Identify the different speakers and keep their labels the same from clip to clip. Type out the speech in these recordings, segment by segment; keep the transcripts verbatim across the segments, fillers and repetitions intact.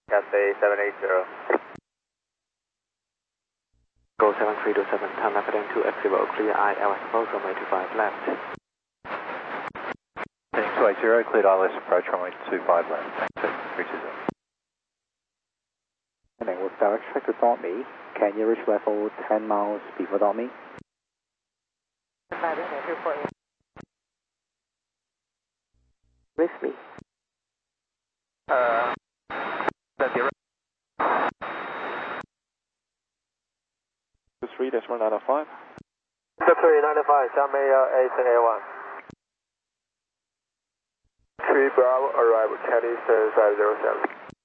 Speaker 1: Cathay seven eight zero.
Speaker 2: Go seven three two seven, time left heading to X zero, clear I L S approach runway two five left.
Speaker 3: Heading two eight zero, cleared I L S approach runway two five left. Thanks, three two zero.
Speaker 4: Heading with direct track to Dormy, can you reach level ten miles before Dormy?
Speaker 2: With me.
Speaker 1: Uh,
Speaker 3: three dash one nine five.
Speaker 1: three nine five, 下面要 A C A one. three Bravo arrival, Chinese five zero seven.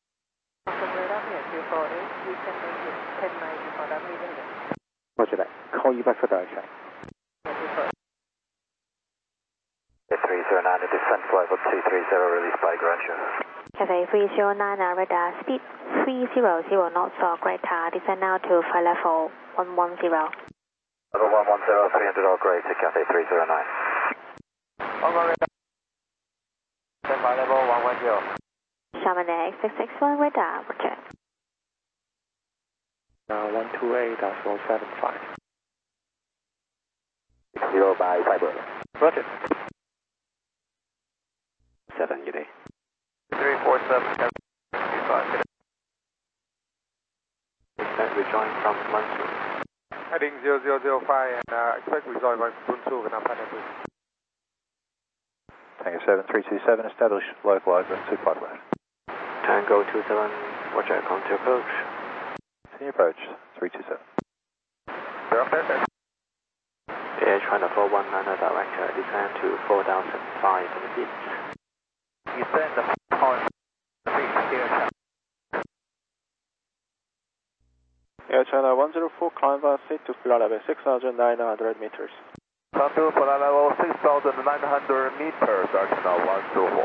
Speaker 4: Roger that. Call you back for direct track.
Speaker 3: three zero nine, descent level two three zero, release by Grandeur.
Speaker 5: Cathay three zero nine, radar speed three zero zero knots for Greater, descend now to flight level one one zero.
Speaker 3: Level one one zero, three hundred or greater, Cathay three zero nine.
Speaker 1: Hong Kong radar. Standby level one one zero.
Speaker 5: Xiamen X six six one, radar, roger.
Speaker 4: Uh, one two eight dash one seven five.
Speaker 3: Zero by fiber.
Speaker 4: Roger.
Speaker 2: seven, you day.
Speaker 1: three four seven, two five.
Speaker 2: Expect rejoin from Mansu.
Speaker 1: Heading zero zero zero five and uh, expect rejoin by Bunsu and Alpha two.
Speaker 3: Tango seven three two seven, establish local over two five left.
Speaker 2: Tango two seven, roger, come to approach.
Speaker 3: Continue approach, three two seven.
Speaker 1: Zero perfect.
Speaker 2: Air China four one nine director, descend to four thousand five hundred feet.
Speaker 1: Descend the point three here.
Speaker 3: Air China one zero four, climb via seat to flight level six thousand nine hundred meters.
Speaker 1: Come to flight level six thousand nine hundred meters, Air China one zero four.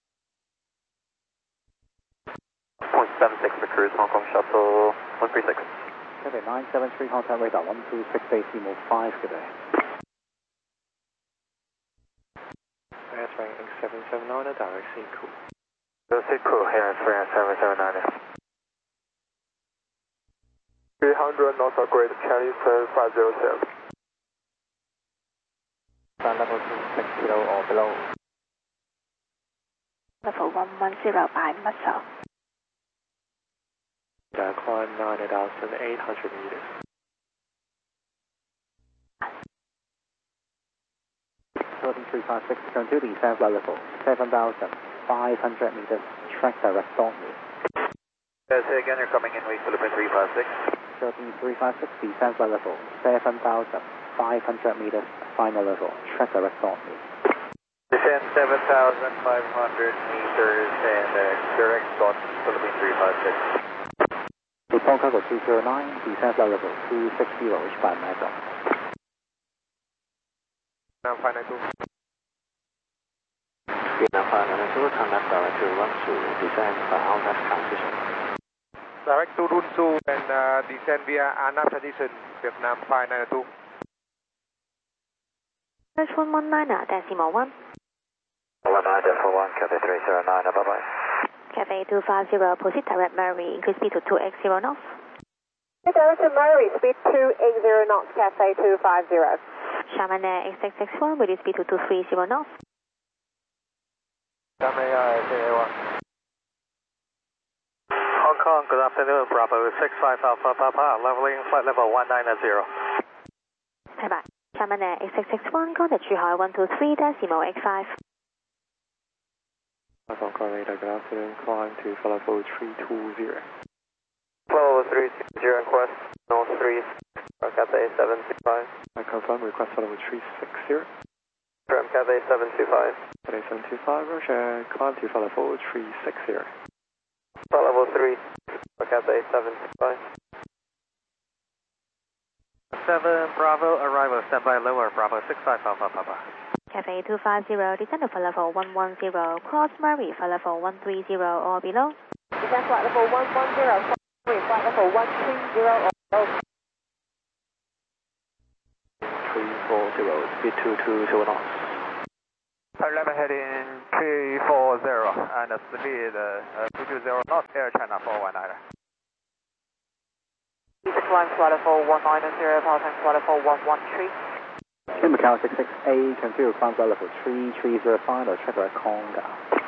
Speaker 2: point seven six for cruise, Hong Kong shuttle one three six.
Speaker 4: Cathay nine seven three, contact radar one two six eight, move five today.
Speaker 2: Air ranking seven seven nine, direct Seacool.
Speaker 1: Seacool here, three seven seven nine. three hundred knots are great, Chinese five zero seven.
Speaker 4: Flight level two six zero or below.
Speaker 5: Level one one zero by muscle.
Speaker 2: Uh, climb nine thousand eight hundred meters.
Speaker 4: Thirteen three five six, turn to descend flight level seven thousand five hundred meters, track direct Dormy.
Speaker 1: Yeah, say again, you're coming in, we Philippine three five six.
Speaker 4: Thirteen three five six, descend flight level seven thousand five hundred meters, final level, track direct Dormy.
Speaker 1: Descend seven thousand five hundred meters and uh, direct dot Philippine three five six.
Speaker 4: Report cargo two zero nine, descend flight level two six zero, reach by Mega.
Speaker 1: Now final two.
Speaker 2: Vietnam five nine two, turn left direct to Runsu, descend by R N A V transition.
Speaker 1: Direct to Runsu and uh, descend via R N A V transition, Vietnam five nine two.
Speaker 5: Search one one nine, decimal one.
Speaker 3: one nine decimal one, Cathay three zero nine, bye bye.
Speaker 5: Cathay two five zero, proceed direct Murray, increase speed to two X zero knots.
Speaker 6: Direct Murray, speed two eight zero knots, Cathay two five zero.
Speaker 5: Xiamen X six six one, reduce speed to two three zero knots.
Speaker 1: Xiamen A C A one.
Speaker 3: Hong Kong, good afternoon, Bravo six five Alpha Papa, leveling flight level one nine zero.
Speaker 5: Bye bye. Xiamen X six six one, contact Zhuhai one two three, decimal X five.
Speaker 2: Hong Kong radar, good afternoon, climb to flight level three two zero.
Speaker 1: Level three two zero, request, no three, Cathay seven two five.
Speaker 2: I confirm request flight level three six zero.
Speaker 1: From Cathay seven two five.
Speaker 2: Cathay seven two five, roger, climb to flight level three six zero.
Speaker 1: Flight level three, Cathay seven two five.
Speaker 3: seven Bravo, arrival, standby lower, Bravo six five Alpha Papa.
Speaker 5: Cathay two five zero, descend to flight level one one zero, cross Murray, flight level one three zero or below.
Speaker 6: Descend flight level one one zero, flight level one three zero or below.
Speaker 2: three four zero, speed two two zero knots.
Speaker 1: eleven heading three four zero and the speed uh, two two zero knots, Air China four one nine.
Speaker 6: Climb flight four one nine zero, passing flight four one one three.
Speaker 4: In Macau six six A, continue climb flight level three three zero five or check direct Conga.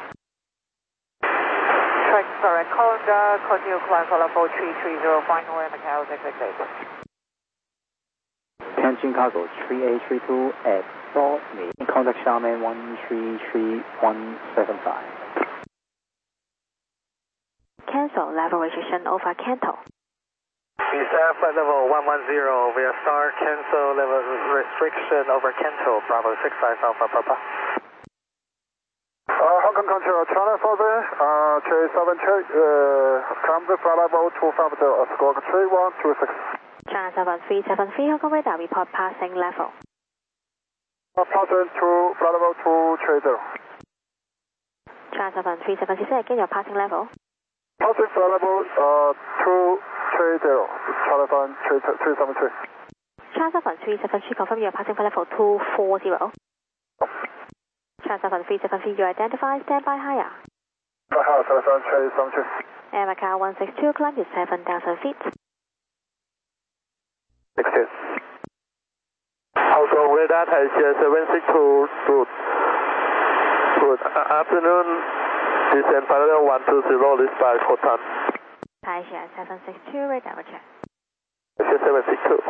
Speaker 6: Track direct Conga, continue climb flight level three three zero five, North Macau six six eight.
Speaker 4: Tianjin cargo three A three two at Dormy, contact Xiamen one three three one seven five.
Speaker 5: Cancel level restriction over Canto.
Speaker 1: Visa flight level one one zero, via star, cancel level restriction over Canto, Bravo six five Alpha Papa.
Speaker 3: Uh, Hong Kong Control, China Southern, uh, Cherry seven Cherry, uh, come to flight level two five zero, squawk three one two six.
Speaker 5: China seven three seven three, Hong Kong radar report passing level.
Speaker 3: Uh, passing to flight level two three zero.
Speaker 5: China seven three seven three, say again your passing level.
Speaker 3: Passing flight level uh, two three zero, China seven three seven three.
Speaker 5: China seven three seven three, confirm your passing flight level two four zero. China seven three seven three, you identify, stand by higher.
Speaker 3: Higher, China seven three seven three.
Speaker 5: Air Macau one six two, climb to seven thousand feet.
Speaker 1: six two. Hong Kong radar Taisha seven six two, good. Good afternoon, descent parallel one two zero, this by Khotan.
Speaker 5: Taisha seven six two, radar check.
Speaker 1: Taisha seven six two.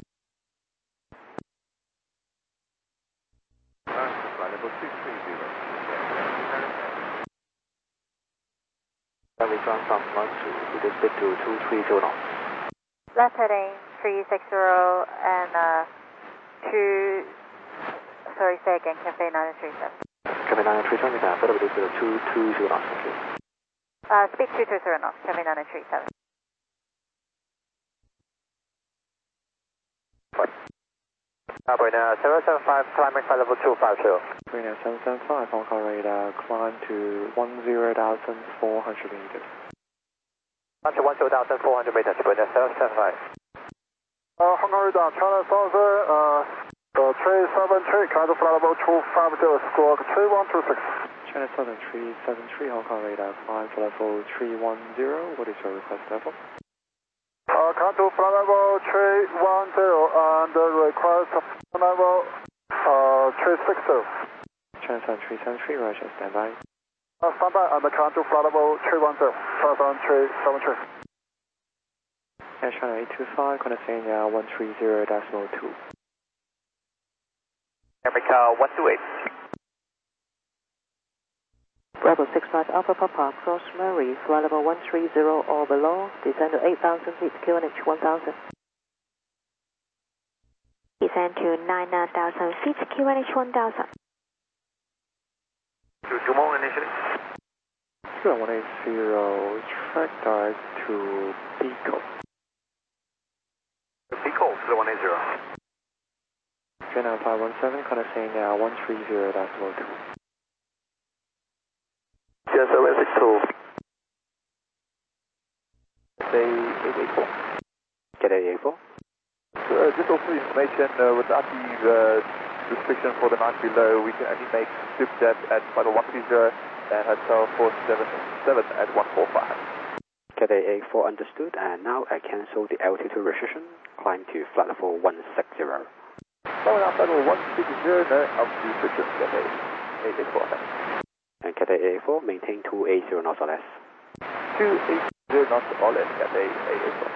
Speaker 2: We ground from one two, we just speed to two three zero knots.
Speaker 6: Left heading three six zero and uh, two, sorry, say again, Cafe nine three seven.
Speaker 2: Cafe nine three seven, we can follow with this speed of two two zero knots, thank you.
Speaker 6: Uh, speed two two zero knots, Cafe nine three seven.
Speaker 1: Operator seven seven five, climbing flight level two five zero.
Speaker 2: Marina seven seven five, Hong Kong radar, climb to ten thousand four hundred meters.
Speaker 1: Climb to ten thousand four hundred meters, Marina seven seven five.
Speaker 3: Uh, Hong Kong radar, China Southern, uh, uh, three seven three, come to flight level two five zero, squawk three one two six.
Speaker 2: China Southern three seven three, Hong Kong radar, climb to level three one zero. What is your request level?
Speaker 3: Uh, come to flight level three one zero and uh, request flight level uh, three six zero.
Speaker 2: China Southern three seven three, Roger, stand by.
Speaker 3: Uh, stand by and come to flight level three one zero, China Southern three seven three.
Speaker 2: Air China eight two five, contact uh, one three zero decimal two.
Speaker 1: Air Macau one two eight.
Speaker 7: Bravo six five Alpha Papa, cross Murray, flight level one three zero or below, descend to eight thousand feet, Q N H one thousand.
Speaker 5: Descend to nine thousand feet, Q N H one thousand.
Speaker 1: To Dumont initially.
Speaker 2: Q one eight zero, track direct to Pico.
Speaker 1: Pico, zero one eight zero.
Speaker 2: China five one seven, contact uh, one three zero decimal two.
Speaker 1: Yes, seven six two.
Speaker 2: Say eight eight four. Get eight eight four.
Speaker 8: Uh, just also information, uh, without the uh, restriction for the night below, we can only make strip jet at flight one three zero and hotel four seven seven at one four five.
Speaker 2: Get eight eight four understood, and now I cancel the altitude restriction, climb to flight level one six zero.
Speaker 8: Following up flight level one six zero, no altitude restriction, get eight eight four.
Speaker 2: And Cathay eight eight four, maintain two eight zero knots or less.
Speaker 8: two eight zero knots or less, Cathay eight eight four.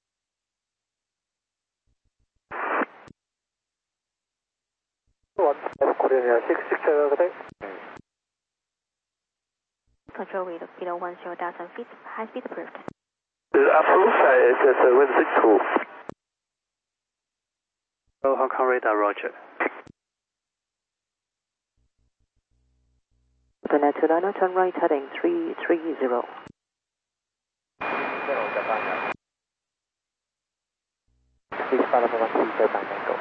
Speaker 1: One, coordinator six six seven over there.
Speaker 5: Control rate below ten thousand feet, high speed approved.
Speaker 1: Approved, I seven six two.
Speaker 2: Oh, Hong Kong radar, Roger.
Speaker 7: The net to Lino, turn right heading three three zero.
Speaker 2: Please follow the one three zero back angle.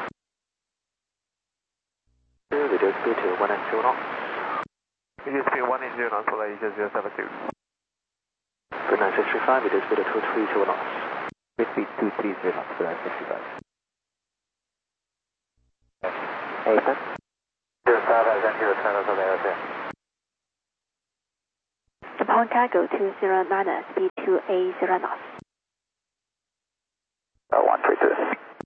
Speaker 2: Reduce speed to one eight zero knots.
Speaker 1: Reduce speed one eight zero knots for Asia zero seven two.
Speaker 2: Good nine six three five, reduce speed to two three zero knots.
Speaker 4: Speed two three zero knots, nine six three five.
Speaker 1: Hey, sir. zero
Speaker 3: Delta, thank you, turn us over here.
Speaker 7: Japan Cargo two zero niner, speed two eight zero knots.
Speaker 3: Uh, one three two.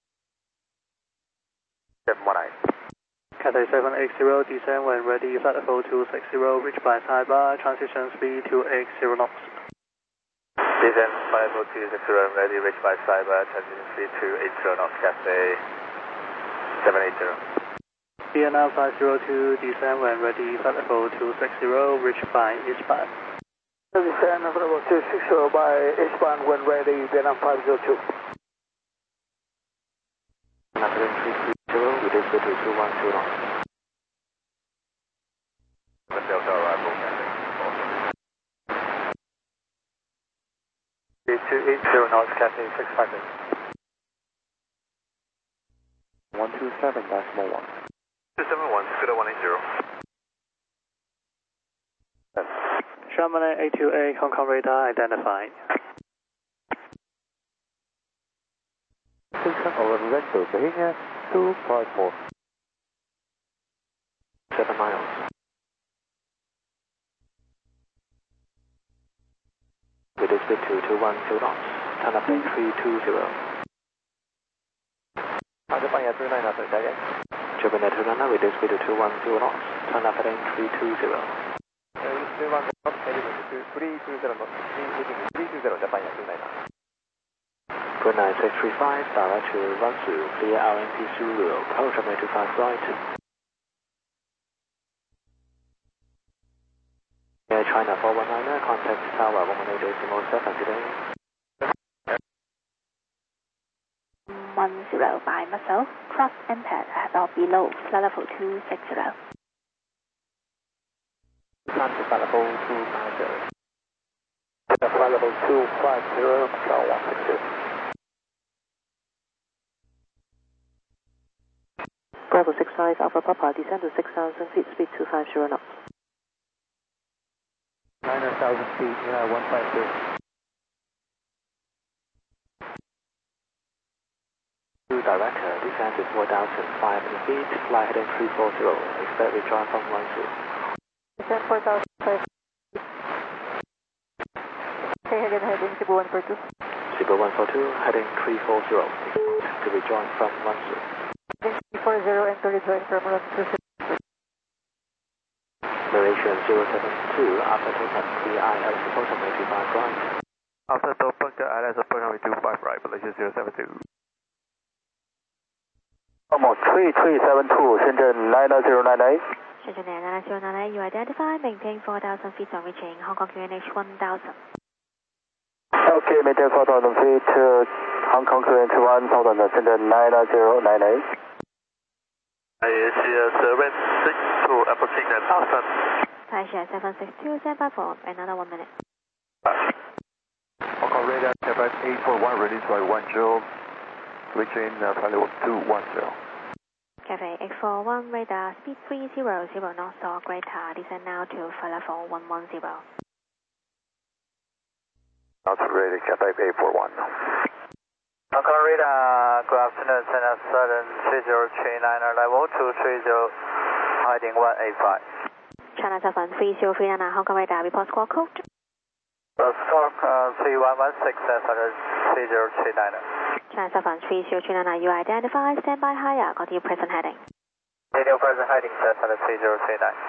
Speaker 3: seven one eight.
Speaker 9: Cathay seven eight zero, descend when ready, flight level two six zero, reach by sidebar, transition speed two eight zero knots.
Speaker 8: Descend flight level two six zero, ready, reach by sidebar, transition speed two eight zero knots, Cathay seven eight zero.
Speaker 9: V N R five zero two, descend when ready, flight level two six zero, reach by eastbound.
Speaker 3: Descend flight level two six zero by eastbound when ready, Vietnam five zero two.
Speaker 2: Napolon three three zero, with this to two one two knots.
Speaker 8: Delta arrival, Cathay two eight zero knots, Cathay six five eight.
Speaker 4: one two seven decimal one.
Speaker 8: two seven one, Scudo one eight zero.
Speaker 9: Sherman eight two eight, Hong Kong radar identified.
Speaker 4: Over Vento, Bahia two five four.
Speaker 2: seven miles. With this speed to two one two knots. China plane three two zero.
Speaker 8: Japan two niner, sorry, again.
Speaker 2: Japan two niner, with this speed to two one zero knots. China plane three two zero.
Speaker 8: three one zero, three two zero knots, three two zero, Japan two niner.
Speaker 2: Good nine six three five, direct to Wansu, clear R M P Zulu, approach runway two five right. Air China four one niner, contact tower one one eight decimal seven today.
Speaker 7: one zero by muscle, cross impact at or below, flight level two six zero.
Speaker 4: Time to flight level two five zero.
Speaker 3: Flight level two five zero, Control one six two.
Speaker 7: Bravo six five, Alpha Papa, descend to six thousand feet, speed two five zero knots.
Speaker 4: nine thousand feet, yeah, one five two.
Speaker 2: Two director, descend to four thousand five hundred feet, fly heading three four zero, expect rejoin from Wansu.
Speaker 6: Descend four thousand five. Say again, heading Cebu one four two.
Speaker 2: Cebu one four two, heading three four zero, expect to rejoin from Wansu.
Speaker 6: three four zero and to rejoin from run two six.
Speaker 2: Malaysia zero seven two, after takeoff, clear I L support runway two five right.
Speaker 8: After Topanga, I L S approach runway two five right, Malaysia zero seven two.
Speaker 3: Almost three three seven two, Shenzhen nine zero nine eight.
Speaker 5: Shenzhen nine zero nine eight, you identify, maintain four thousand feet on reaching Hong Kong Q N H one thousand.
Speaker 3: Okay, maintain four thousand feet, uh, Hong Kong Q N H one thousand, Shenzhen nine zero nine eight.
Speaker 8: I see seven six two, approaching nine thousand.
Speaker 5: Taisha seven six two, stand by for another one minute.
Speaker 8: Hong Kong radar, Quebec eight four one, release by one zero, reaching uh, flight level two one zero.
Speaker 5: Cathay eight four one, radar, speed three zero zero knots, or greater, descend now to flight level one one zero.
Speaker 8: Out ready, Cathay eight four one.
Speaker 3: Hong Kong radar, good afternoon, China Southern three zero three nine, level two three zero, heading one eight five.
Speaker 5: China Southern three zero three nine, Hong Kong radar, report squawk code.
Speaker 3: Uh, squawk uh, three one one six, Southern three zero three nine.
Speaker 5: China Southern three zero three nine, you identify, stand by higher, continue present heading.
Speaker 3: Radio present heading, Southern three zero three nine.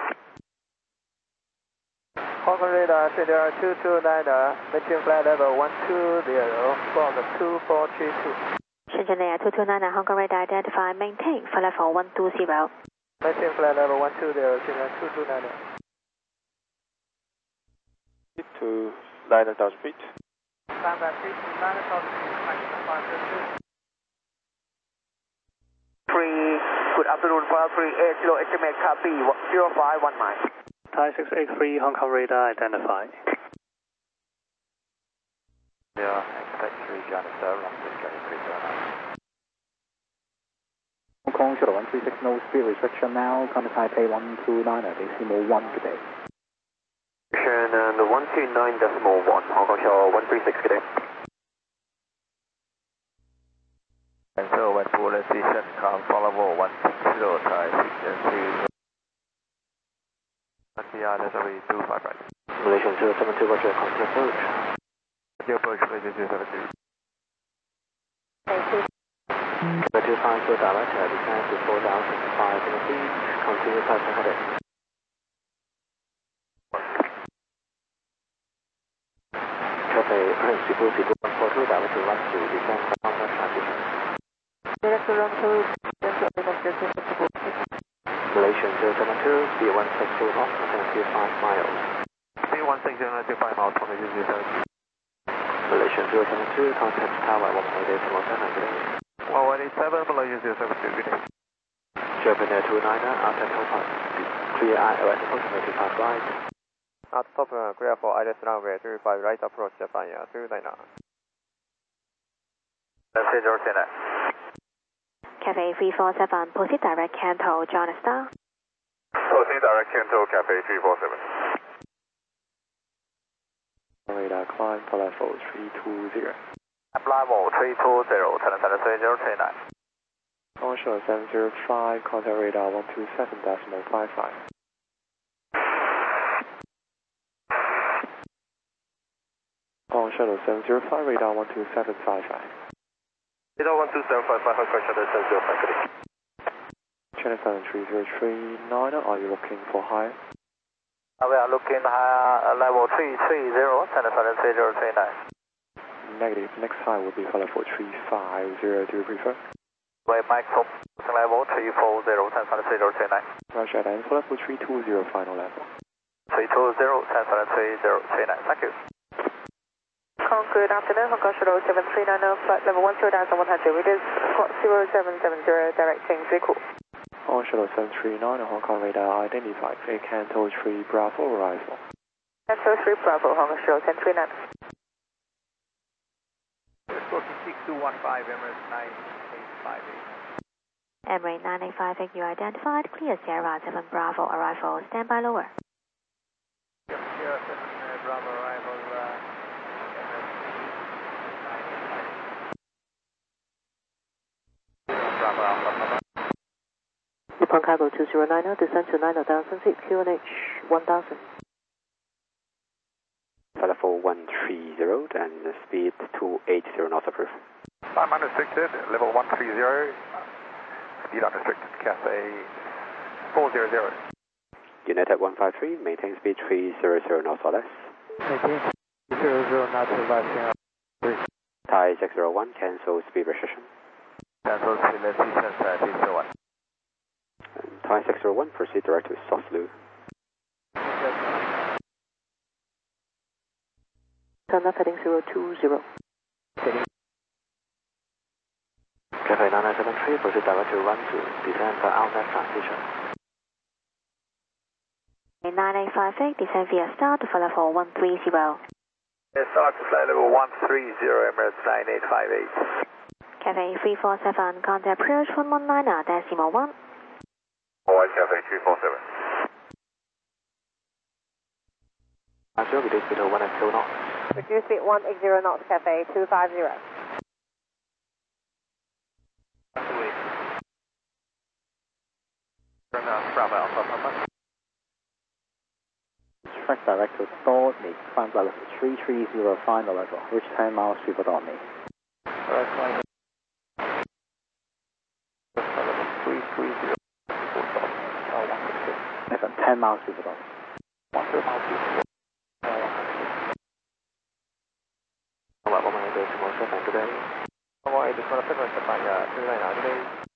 Speaker 3: Hong Kong radar, Shenzhen two two nine, maintain flight level one two zero, squawk two four three two.
Speaker 5: Shenzhen Air two two nine, Hong Kong radar, identify, maintain flight level one two zero.
Speaker 3: Maintain flight level one two zero, Shenzhen two two nine.
Speaker 8: To nine thousand feet.
Speaker 3: Stand by feet, nine thousand feet, five two. Three, good afternoon, flight three eight zero, estimate copy, zero five one mile.
Speaker 9: Thai six eight three, Hong Kong radar identified.
Speaker 8: Yeah, expect to reach on the server, runway three zero nine.
Speaker 4: Hong Kong Shuttle one three six, no speed restriction now, contact Taipei one two nine, decimal one today.
Speaker 8: And one two nine decimal one, Hong Kong Shuttle one three six, good day. And so when full decision, come follow one six zero, Thai six and three. uh, let's away two five right.
Speaker 2: Malaysian zero seven two, roger, contact approach.
Speaker 8: Roger, approach, Malaysian zero seven two.
Speaker 6: Thank you.
Speaker 2: two five zero direct, uh, descend to four thousand five hundred feet, continue passing heading. Cathay, Cebu, Cebu one four two, direct to one two, descend from the transition.
Speaker 7: Direct to run two,
Speaker 2: Malaysian zero seven two, speed one six two knots, two five miles.
Speaker 8: Speed one six zero, two five miles, Malaysian zero seven two.
Speaker 2: Malaysian zero seven two, contact tower one eight eight seven seven, good day.
Speaker 8: one eight seven, Malaysian zero seven two, good day.
Speaker 2: Japan Air two niner, after contact, clear I O S approximately two five right.
Speaker 10: At top, uh, clear for I L S runway two five right, approach Japan Air two niner.
Speaker 3: Message zero two nine.
Speaker 5: Cathay three four seven, proceed direct Kanto, John Star.
Speaker 1: Proceed direct Kanto, Cathay three four seven.
Speaker 8: Radar climb for level three two zero.
Speaker 3: Level three two zero, ten seven three zero three nine.
Speaker 8: Onshore seven zero five, contact radar one two seven decimal five five. On shuttle seven zero five, radar one two seven five five.
Speaker 1: Radar one two seven five five, Hong shuttle seven zero five, good day.
Speaker 8: Channel seven three zero three nine, are you looking for higher?
Speaker 3: Uh, we are looking higher, uh, level three three zero, ten seven three zero three nine.
Speaker 8: Negative, next high will be for level three five zero, do you prefer?
Speaker 3: Wait, Mike, top, level three four zero, ten seven three zero three nine.
Speaker 8: Roger, and for level three two zero, final level.
Speaker 3: three two zero, ten seven three zero three nine, thank you.
Speaker 7: Good afternoon, Hong Kong Shuttle seven three nine, flight level one two thousand one hundred meters, squawk zero seven seven zero, directing Ziku.
Speaker 8: On shuttle seven three nine, Hong Kong radar identified, a Kanto three Bravo arrival.
Speaker 7: Kanto three Bravo, Hong Kong Shuttle ten three nine.
Speaker 3: six two one five, Emirates nine eight five eight.
Speaker 5: Emirates nine eight five eight, you identified, clear Sierra seven Bravo, arrival, stand by lower.
Speaker 3: Sierra seven uh, Bravo, arrival, uh, Emirates nine eight five eight. Bravo, Alpha, Papa.
Speaker 7: Upon cargo two zero nine, descend to nine thousand feet, Q N H one thousand.
Speaker 2: Level one three zero and speed two eight zero knots approved.
Speaker 8: Time unrestricted, level one three zero, speed unrestricted, Cathay four zero zero.
Speaker 2: United one five three, maintain speed three zero zero knots or less.
Speaker 4: Maintain zero zero knots or less.
Speaker 2: Thai six zero one, cancel speed restriction.
Speaker 8: Cancel speed restriction, six zero one.
Speaker 2: Thai six zero one, proceed direct to Soslu.
Speaker 7: Turn left heading zero two zero.
Speaker 2: Cathay nine nine seven three, proceed direct to run two, descend for outlet transition.
Speaker 5: nine eight five eight, descend via start for level one three zero.
Speaker 3: Start to flight level one three zero, Emirates nine eight five eight.
Speaker 5: Cathay three four seven, contact approach one one nine, decimal one.
Speaker 1: Alright, Cathay three four seven.
Speaker 2: After reduce speed to one eight zero knots.
Speaker 6: Reduce speed one eight zero knots, Cathay two five zero.
Speaker 8: Bravo, Alpha, Papa.
Speaker 4: Track direct to Dorney, climb level three three zero, final level, reach ten miles super Dorney.
Speaker 8: Alright, climb. Level three three zero,
Speaker 4: ten miles super Dorney.
Speaker 8: one two miles super. Level one eight decimal seven, good day. Level eight decimal seven, Japan Air two niner, good day.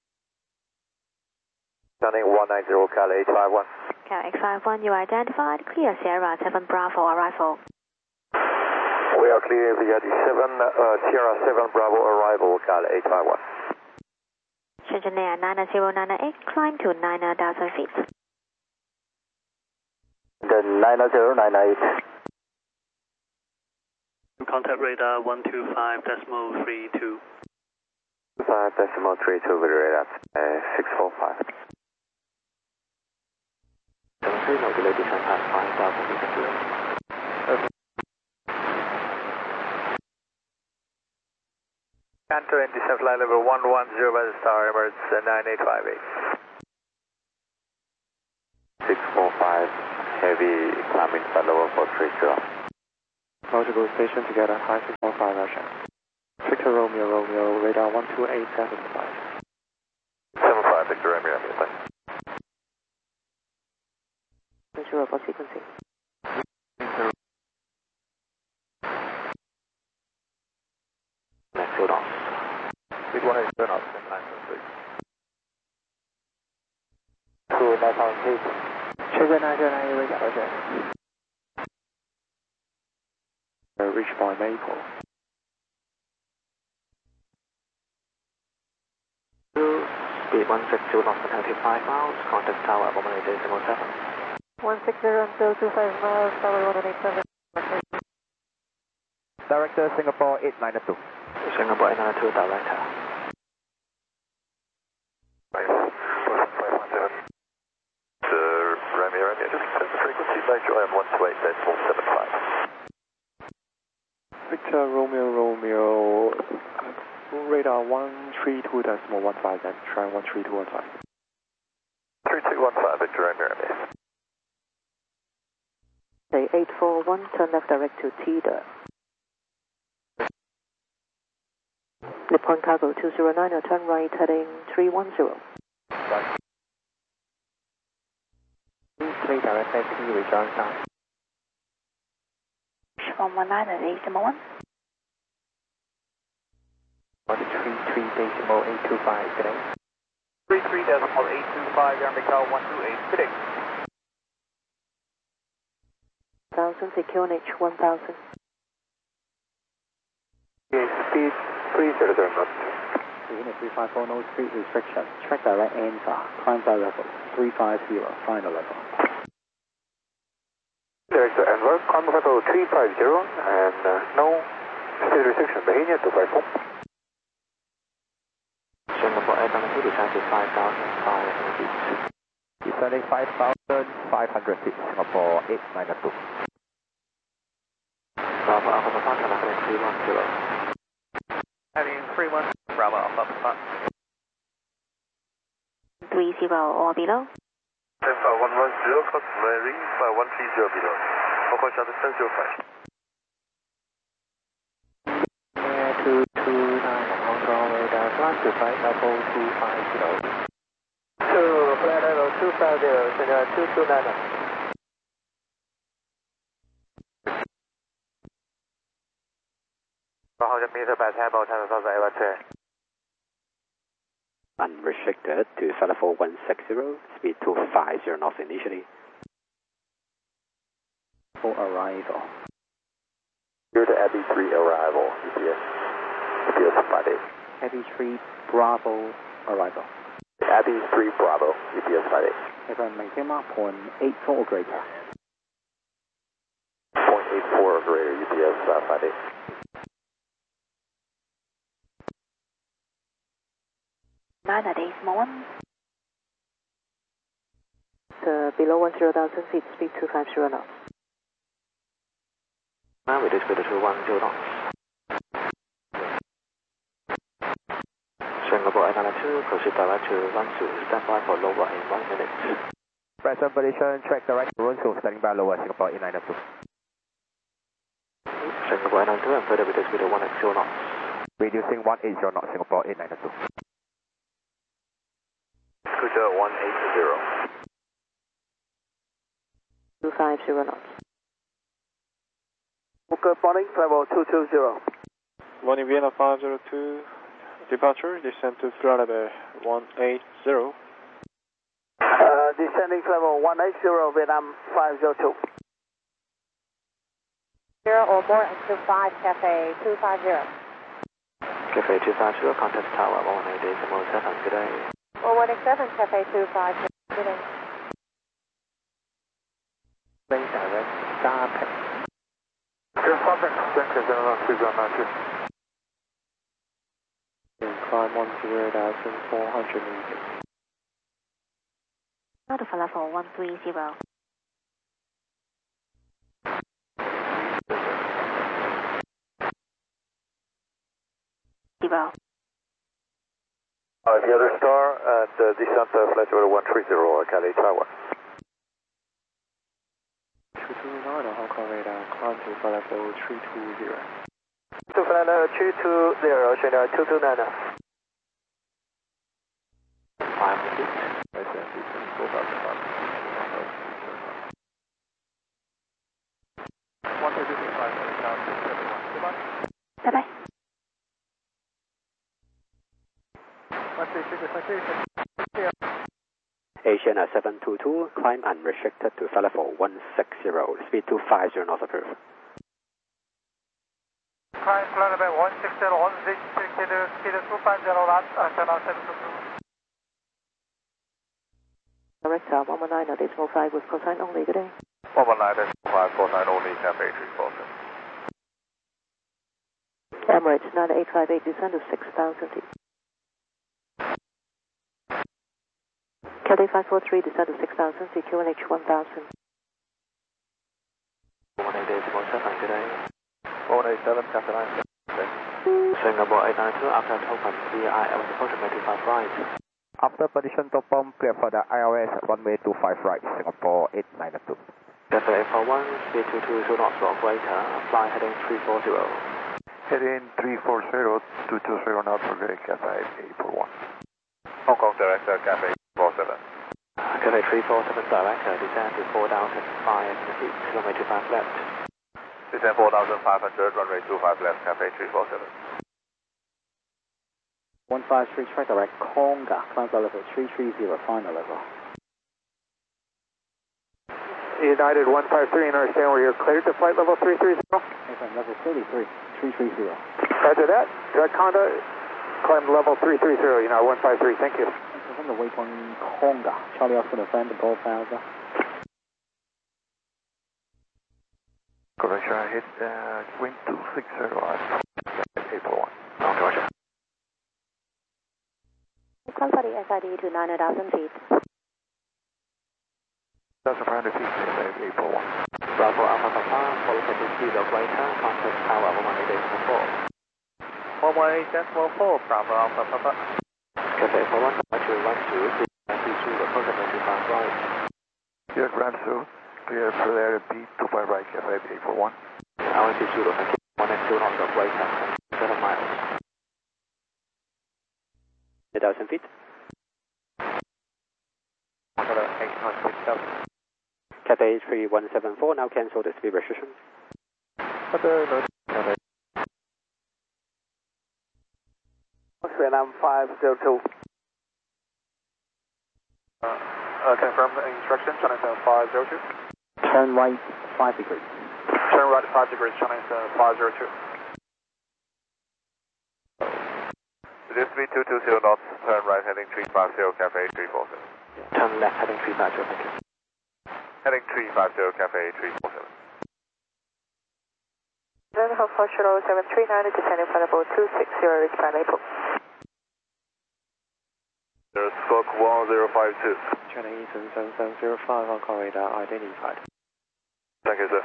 Speaker 3: Turning one nine zero, Cal eight five one.
Speaker 5: Cal eight five one, you identified, clear Sierra seven Bravo, arrival.
Speaker 1: We are clear via the seven, uh, Sierra seven Bravo arrival, Cal eight five one.
Speaker 5: Shenzhen Air nine zero nine eight, climb to nine thousand feet.
Speaker 1: The nine zero nine eight.
Speaker 9: Contact radar one two five decimal three two.
Speaker 1: five decimal three two with radar uh, six four five.
Speaker 2: seven three, no delay, descend past five thousand meters delay.
Speaker 3: Canto and descent flight level one one zero by the star, Emirates nine eight five eight.
Speaker 1: six four five,
Speaker 10: Heavy climbing flight level four three zero.
Speaker 4: Multiple station together, high signal five Russia. Victor Romeo Romeo, radar one two eight seven five.
Speaker 8: seven five, Victor Romeo Romeo, thanks.
Speaker 7: Zero for sequencing.
Speaker 2: Next hold on.
Speaker 8: Speed one eight, turn up, nine seven six.
Speaker 4: Two nine seven six. Check the nine seven nine radar, Roger. Uh, reach point Maple.
Speaker 2: Speed one six zero knots for thirty-five miles, contact tower one eight zero seven.
Speaker 6: one six zero until two five miles, tower one eight seven.
Speaker 10: Director Singapore eight nine two.
Speaker 2: Singapore eight nine two, director.
Speaker 8: five one seven. Sir Romeo Romeo, just accept the frequency, major I M one two eight decimal seven five.
Speaker 4: Victor Romeo Romeo, radar one three two decimal one five, then try one three two one five.
Speaker 8: three two one five, Victor Romeo Romeo.
Speaker 7: Say eight four one, turn left direct to Tida. Nippon Cargo two zero nine, turn right heading three one zero.
Speaker 4: Three direct taxi, return south.
Speaker 5: one one nine at decimal one.
Speaker 4: one three three decimal eight two five, today.
Speaker 3: three three decimal eight two five, Air Macau one two eight, today.
Speaker 7: one thousand, take Q N H one thousand.
Speaker 4: Okay, speed three zero zero knots. Unit three five four, no speed restriction. Track direct enter. Climb by level three five zero, final level.
Speaker 8: Director Enver, climb level three five zero and uh, no speed restriction, Bahia two five four.
Speaker 2: Singapore eight nine two, descend to five thousand five hundred feet.
Speaker 10: Descending five thousand five hundred feet, Singapore eight nine two.
Speaker 2: Bravo Alpha Papa, turn heading three one zero.
Speaker 3: Heading three one, Bravo Alpha Papa.
Speaker 5: three zero or below.
Speaker 8: five one one zero, customary five one three zero below. Focal shuttle ten zero five.
Speaker 4: Air two two nine, control radar, climb to flight level two five zero.
Speaker 3: To flight level two five zero, center two two nine.
Speaker 2: Unrestricted to flight level one six zero, speed two five zero knots initially.
Speaker 4: For arrival.
Speaker 8: Here to Abbey three arrival, U P S. U P S five eight.
Speaker 4: Abbey three Bravo arrival.
Speaker 8: Abbey three Bravo, U P S five eight.
Speaker 4: If I maintain mark point eight four or greater.
Speaker 8: point eight four or greater, U P S uh, five eight.
Speaker 5: nine at decimal one.
Speaker 7: Uh, below one zero thousand feet, speed two five zero knots.
Speaker 2: Now we speed two one zero knots. Singapore eight nine two, proceed direct to Lanzhou, stand by for lower in one minute.
Speaker 10: Present position, track direct to Lanzhou, standing by lower, Singapore eight nine two.
Speaker 2: Singapore eight nine two, and further with speed one eight zero knots.
Speaker 10: Reducing one eight zero knots, Singapore eight nine two.
Speaker 8: Cruiser one eight zero.
Speaker 7: two five zero knots.
Speaker 3: Good morning, level two two zero.
Speaker 11: Morning Vienna five zero two, departure, descend to throttle level one eight zero.
Speaker 3: Uh, descending level one eight zero, Vietnam five zero two.
Speaker 6: Zero or more until five, Cafe two five zero.
Speaker 2: Cafe two five zero, contact tower one eight zero seven, good day.
Speaker 6: Or one eight seven, Cafe two five zero, good day.
Speaker 4: Base direct, star pick.
Speaker 8: Your subject, center zero three zero nine two.
Speaker 4: Climb one zero thousand four hundred meters.
Speaker 5: Out of level one three zero. Zero.
Speaker 8: Uh, the other star and uh, descent uh, flight order one three zero, Calais Tower.
Speaker 11: nine, Hong Kong radar, climb to flight level three two zero.
Speaker 3: To flight level three two zero, Chinook two two nine.
Speaker 2: five feet.
Speaker 8: one two two five, goodbye.
Speaker 5: Bye bye.
Speaker 8: one three six two.
Speaker 2: Asian seven two two, climb unrestricted to flight level one six zero, speed two five zero knots approved.
Speaker 3: Climb flight level one six zero, one six zero, speed two five zero knots, Chinook seven two two.
Speaker 7: Director one one nine, decimal five with cosine only, good day.
Speaker 8: one one nine, five four nine only, Cafe three four seven.
Speaker 7: Emirates nine eight five eight, descend to six thousand feet. Cathay five four three, descend to six thousand feet, Q N H one thousand.
Speaker 11: one eight decimal seven, good day.
Speaker 8: one eight seven, Cafe nine seven.
Speaker 11: Singapore eight nine two, after Topan, V I L departure two five right.
Speaker 12: After position top bomb, clear for the I L S runway two five right, Singapore eight nine two.
Speaker 11: Cafe eight four one, speed two two zero knots for operator, fly heading three four zero.
Speaker 8: Heading three four zero, two two zero knots for the Cafe eight four one. Hong Kong Director, Cafe eight four seven.
Speaker 11: Cafe three four seven, Director, descend to four thousand five feet, runway two five left.
Speaker 8: Descend four thousand five hundred, runway two five left, Cafe three four seven.
Speaker 4: one five three, track direct, Conga, climb flight level three three zero, final level.
Speaker 3: United one five three, and understand where you're cleared to flight level three three zero.
Speaker 4: Okay, level thirty-three, three three zero.
Speaker 3: Roger that. Direct Honda, climb level three three zero, United one five three, thank you.
Speaker 4: From the waypoint Conga, Charlie Oscar November, Golf Alpha.
Speaker 8: Correction, I hit uh, wind two six zero, eight four one.
Speaker 11: Oh, Georgia.
Speaker 5: Climb for the S I D to nine thousand feet.
Speaker 8: That's a round of eight four one.
Speaker 11: Bravo Alpha Papa, follow the speed operator, contact tower one eight decimal four.
Speaker 3: one one eight decimal four, Bravo Alpha Papa.
Speaker 11: Cafe eight four one, actually run through, speed two, approximately two five right.
Speaker 8: Clear ground through, clear for there, B two five right, Cafe eight four one.
Speaker 11: Altitude of one X two knots operator, seven miles.
Speaker 2: eight thousand feet. Cathay three one seven four, now cancel the speed restriction.
Speaker 3: Vietnam five zero two.
Speaker 8: Uh, uh, confirm the instruction, China seven five zero two.
Speaker 4: Turn right five degrees.
Speaker 8: Turn right five degrees, China seven five zero two. This speed two two zero knots, turn right heading three five zero, Cafe three four seven.
Speaker 11: Turn left heading three five zero, thank you.
Speaker 8: Heading three five zero, Cafe three four seven.
Speaker 6: Then Hong Shuttle seven three nine, descending flight level two six zero, reach by Maple.
Speaker 8: There's Squawk one zero five two.
Speaker 11: China Eastern seven seven zero five, Hong Kong radar identified.
Speaker 8: Thank you, sir.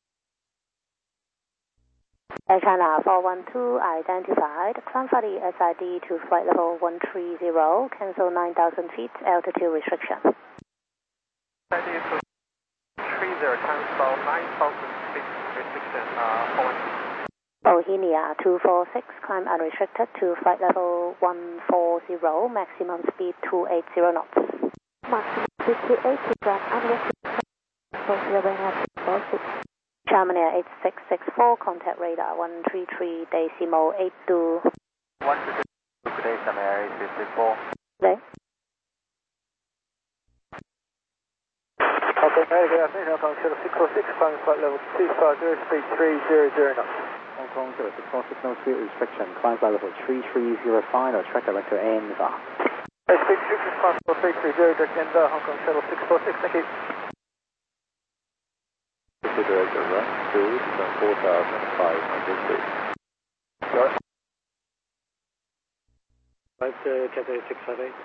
Speaker 5: Air China four one two identified. Climb for the S I D to flight level one three zero, cancel nine thousand feet, altitude restriction.
Speaker 3: S I D to three zero, cancel nine thousand feet, restriction, uh, four one two.
Speaker 5: Bohemia two four six, climb unrestricted to flight level one four zero, maximum speed two eight zero knots. Maximum speed two eighty, drag unrestricted. Germany eight six six four, contact radar one three three decimal eight two.
Speaker 3: one two two, good day, Samir eight six six four.
Speaker 5: Good day.
Speaker 3: Okay, good afternoon, Hong Kong Shuttle six four six, climb flight level two five zero, speed three zero zero knots.
Speaker 4: Hong Kong Shuttle six four six, no speed restriction, climb flight level three three zero, final, track director Enva.
Speaker 3: Speed six is climb level three three zero, direct Enva, Hong Kong Shuttle six four six, thank you.
Speaker 8: Director, run through four thousand five hundred feet. Sorry?
Speaker 9: Right to Cathay six five eight.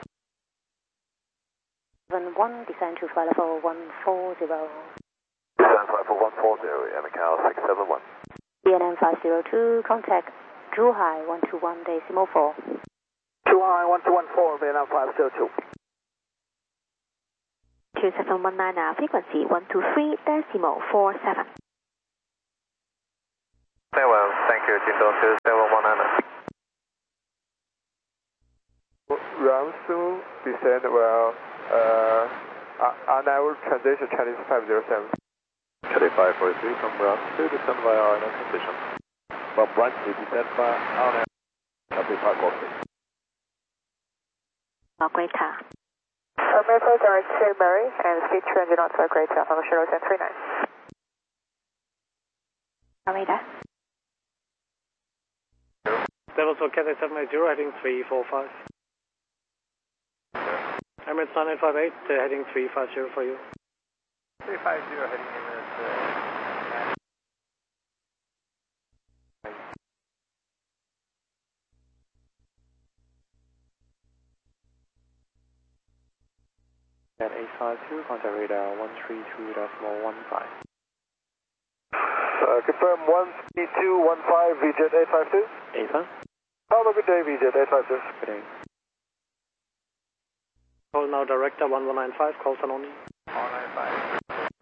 Speaker 5: seven one, descend to flight level one four zero.
Speaker 8: Descend flight for one four zero, Macau six seven one.
Speaker 5: B N M five zero two, contact Zhuhai one two one decimal four.
Speaker 3: Zhuhai one two one four, Vietnam five zero two.
Speaker 7: two seven one nine now, frequency one two three decimal four seven.
Speaker 3: Very well, thank you, Jingdong two seven one nine.
Speaker 8: Round two, descend well, uh, on our transition Chinese five zero seven.
Speaker 11: Cathay five four three from round two, descend via R N A transition.
Speaker 8: From one to descend via R N A, Cathay five four three.
Speaker 7: Greater.
Speaker 6: America direct to Murray and speed two hundred knots for Greater, Alpha Shuttle ten three nine.
Speaker 7: Radar.
Speaker 9: Level for Cathay seven eight zero, heading three four five. Emirates nine eight five eight, uh, heading three five zero for you.
Speaker 8: three five zero heading Emirates. Uh,
Speaker 11: And eight five two, contact radar one three two decimal one five.
Speaker 8: Uh, confirm one three two one five, V Jet eight five two.
Speaker 11: eight five.
Speaker 8: Have a good day, V Jet eight five two.
Speaker 11: Good day.
Speaker 9: Call now director one one nine five, call San only.
Speaker 8: one nine five.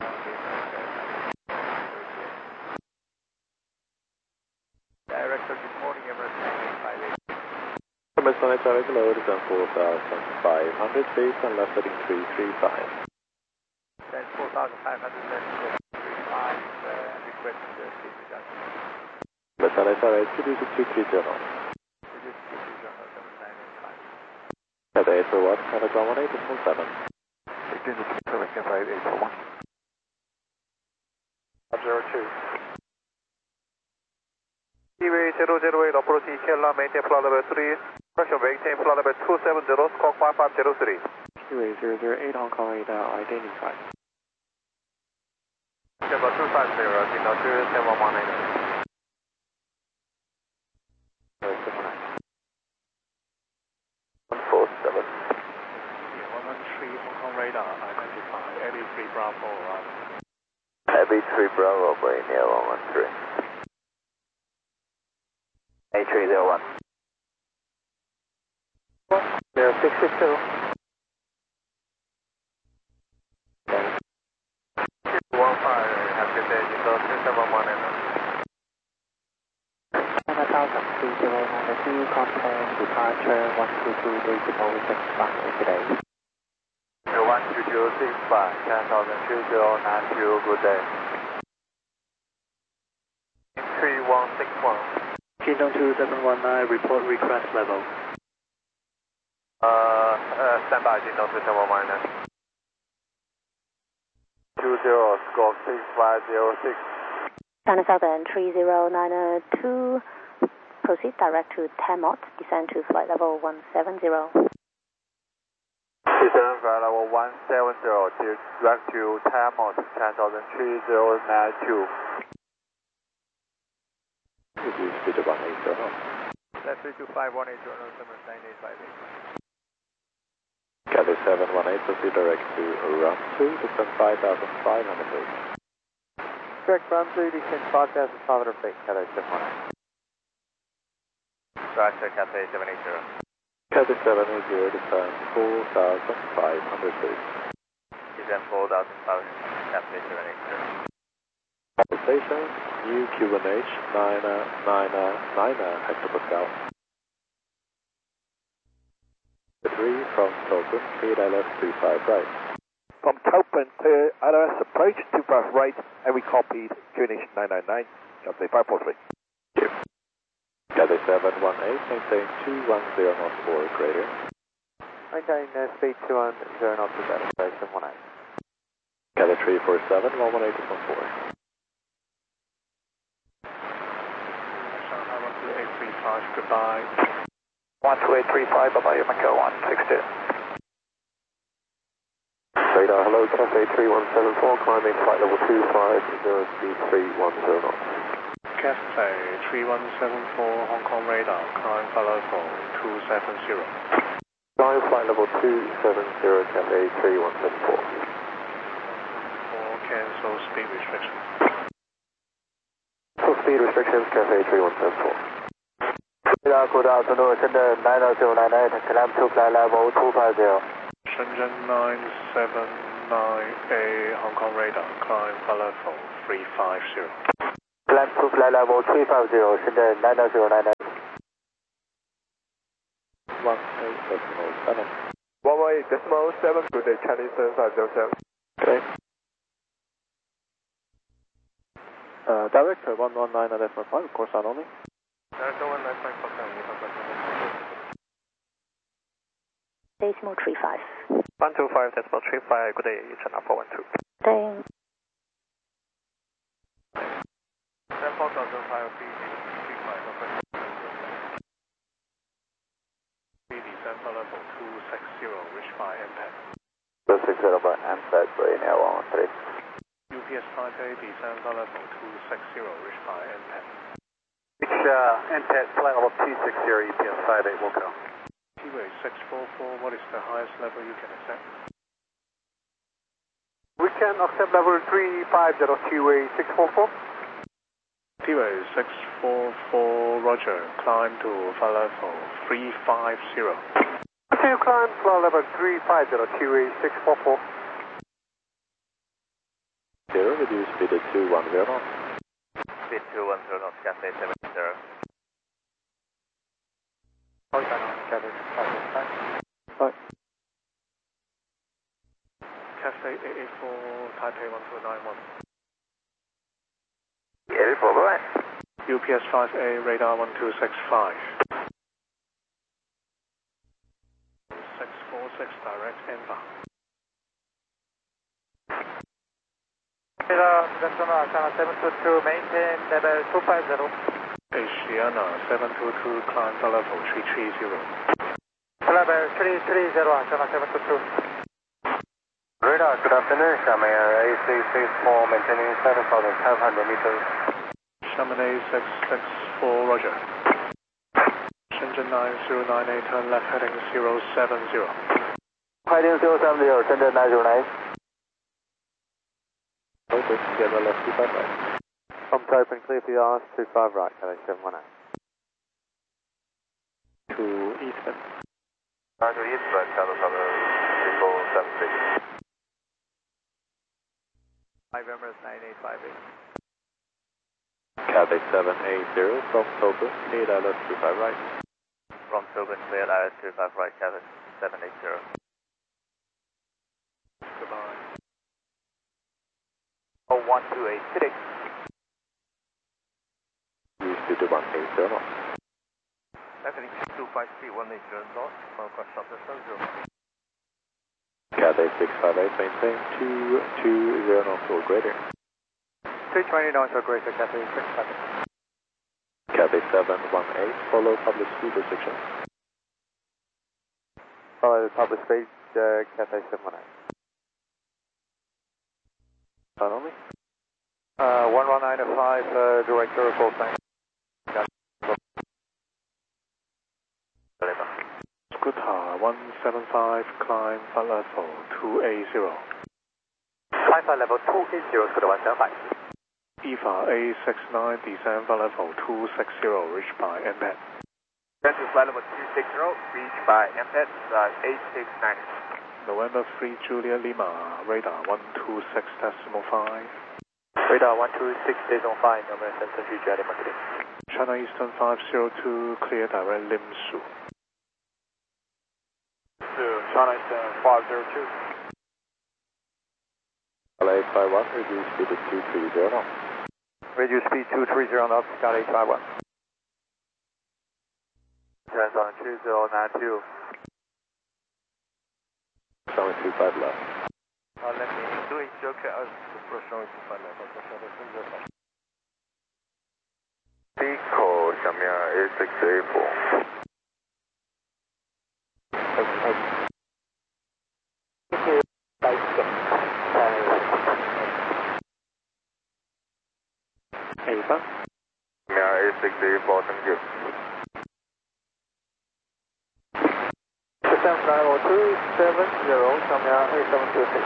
Speaker 8: Director, good morning, Emirates nine eight five eight.
Speaker 11: Emirates nine eight five eight below, descend four thousand five hundred, base and left heading three three five.
Speaker 8: Then four thousand five hundred, left three five, uh, request uh, speed reduction.
Speaker 11: Emirates nine eight five eight, reduce it to three zero.
Speaker 8: Reduce to three zero, nine eight five.
Speaker 11: Cathay eight four one, contact one one eight decimal seven.
Speaker 8: Begin to correct five eight four one. zero two. Seaway zero zero eight, approaching Kela, maintain flight level three. Pressure maintain flight level two seven zero, squawk five five zero three.
Speaker 11: Seaway zero zero eight, Hong Kong radar identified.
Speaker 8: Number two five zero, signal two seven one eight. one four seven. one one three, Hong Kong radar identified. Abbey three Bravo.
Speaker 3: Abbey three Bravo, Brania one one three. eight three zero one.
Speaker 8: zero six six two. one five, have a good day, Jingle two seven one eight.
Speaker 4: one thousand three zero nine two, contact departure one two two decimal six five today.
Speaker 3: one two two six five, ten thousand two zero nine two, good day.
Speaker 8: three one six one.
Speaker 9: Jingdong two seven one nine, report request level.
Speaker 8: Uh, uh, stand by, Jingdong two seven one nine.
Speaker 3: two zero, squawk six five zero six.
Speaker 5: China Southern three zero nine two, proceed direct to ten knots, descend to flight level one seven zero.
Speaker 3: Descend flight level one seven zero, direct to ten knots, ten thousand three zero nine two.
Speaker 11: Reduce speed to one eight zero.
Speaker 8: Left three two five one eight zero, nine eight five eight.
Speaker 11: Cathay seven one eight, proceed direct to round two, descend five thousand five hundred feet.
Speaker 4: Correct, round two, descend five thousand five hundred feet, Cathay seven one eight.
Speaker 3: Roger, Cathay seven eight zero.
Speaker 11: Cathay seven eight zero, descend four thousand five hundred feet.
Speaker 3: Descend four thousand five hundred, Cathay seven eight zero.
Speaker 11: Station, new Q one H, nine nine nine hectopascal. three from Tolkien, cleared I L S two five right.
Speaker 8: From Taupo, clear I L S approach two five right, and we copied Q N H nine nine nine, Cathay five four three.
Speaker 11: Cathay seven one eight, maintain two one zero knots for greater.
Speaker 4: Maintain uh, speed two one zero knots to that, seven one eight.
Speaker 11: Cathay three four seven, one one eight is one four.
Speaker 8: eight three five, goodbye.
Speaker 3: one two eight three five, bye bye, Echo one six two.
Speaker 11: Radar, hello, Cathay three one seven four, climbing flight level two five zero, speed three one zero knots.
Speaker 8: Cathay three one seven four, Hong Kong radar, climb flight level two seven zero.
Speaker 11: Climb flight level two seven zero, Cathay three one seven four.
Speaker 8: Four, cancel speed restriction.
Speaker 11: For speed restrictions, Cathay three one seven four.
Speaker 3: Radar, good afternoon, Shenzhen nine zero nine eight, climb to flight level two five zero.
Speaker 8: Shenzhen nine seven
Speaker 11: nine A Hong Kong radar, climb flight level three five zero.
Speaker 3: Climb to flight level three five zero, Shenzhen nine zero nine nine.
Speaker 12: one eight decimal seven.
Speaker 8: one one eight decimal seven, good day, Chinese seven five zero seven.
Speaker 11: Okay. Uh, director one one nine decimal five, of course, not only.
Speaker 10: Director one nine five four seven,
Speaker 5: Decimal three five.
Speaker 10: one two five decimal three five, good day, China four one two.
Speaker 5: Day.
Speaker 10: seven four thousand five three five,
Speaker 11: descend flight level two six zero, reach by M P E T.
Speaker 3: two six zero by M P E T, Brain Air one one three.
Speaker 11: U P S five A, descend flight level two six zero, reach by M P E T.
Speaker 3: Reach uh, M P E T, flight level two six zero, U P S five eight, will go.
Speaker 11: T-Way six four four, what is the highest level you can accept?
Speaker 3: We can accept level three five zero, T-Way six four four.
Speaker 11: T-Way six four four, roger, climb to flight level three five zero.
Speaker 3: To climb flight level three five zero, T-Way six four four.
Speaker 12: Zero, reduce speed to two one zero knots.
Speaker 10: Speed two one zero knots, Cathay seven zero.
Speaker 3: Hold on, Cathay
Speaker 11: Right. Cathay eight eight four, Taipei one two nine one.
Speaker 3: eight eight four, bye.
Speaker 11: U P S five A, radar one two six five. six four six, direct inbound.
Speaker 3: Radar, Destina, China seven two two, maintain level two five zero.
Speaker 11: Asiana seven two two, climb flight level three three zero.
Speaker 3: Level three three zero, China seven two two. Radar, good afternoon, Xiamen Air A six six four, maintaining seven thousand five hundred meters.
Speaker 11: Xiamen six six four, roger. Shenzhen nine zero nine eight, turn left heading zero seven zero.
Speaker 3: Heading zero seven zero, Shenzhen nine zero nine.
Speaker 12: Okay, together left two five right.
Speaker 3: From open, clear for yours, two five right, Cathay seven one eight.
Speaker 11: To Eastman.
Speaker 10: nine to Eastman, Channel three four seven six. Five Emirates nine eight five eight.
Speaker 12: Cathay seven eight zero from Tokyo, clear left two five right.
Speaker 10: From Tokyo, clear I S two five right, Cathay seven eight zero.
Speaker 11: Goodbye.
Speaker 10: Oh one two eight, today.
Speaker 12: Use speed to one eight zero knots.
Speaker 10: Cathay two five three one eight zero knots, Conquest Shuttle seven zero.
Speaker 12: Cathay six five eight, maintain two two zero knots or greater.
Speaker 3: two twenty knots or greater, Cathay six five eight.
Speaker 12: Cathay seven one eight, follow public speed restriction.
Speaker 3: Follow the public speed, uh, Cathay seven one eight.
Speaker 12: Not only?
Speaker 3: Uh, one one nine five, uh, director, full tank.
Speaker 11: Scooter one seven five, climb flight level two eight zero.
Speaker 3: Climb flight level two eight zero, Scooter one seven five.
Speaker 11: E F A A six nine, descend flight level two six zero, reach by M P E T.
Speaker 10: This is flight level two six zero, reach by M P E T, uh, eight six nine.
Speaker 11: November three, Julia Lima, radar one two six decimal five.
Speaker 3: Radar one two six decimal five, November Central Julia Lima.
Speaker 11: China Eastern five zero two, clear direct Lim Su.
Speaker 3: To China Eastern five zero two.
Speaker 12: L A five one, reduce speed to two three zero knots.
Speaker 3: Reduce speed two three zero knots, Scott eight five one. Turns on two zero nine two.
Speaker 12: Showing two five left.
Speaker 10: Uh, let me do it, okay, as the first showing two five left.
Speaker 3: Pico, Xiamen A six eight four.
Speaker 11: Ava.
Speaker 3: Xiamen A six eight four, thank you. System level two seven zero, Xiamen A seven two six.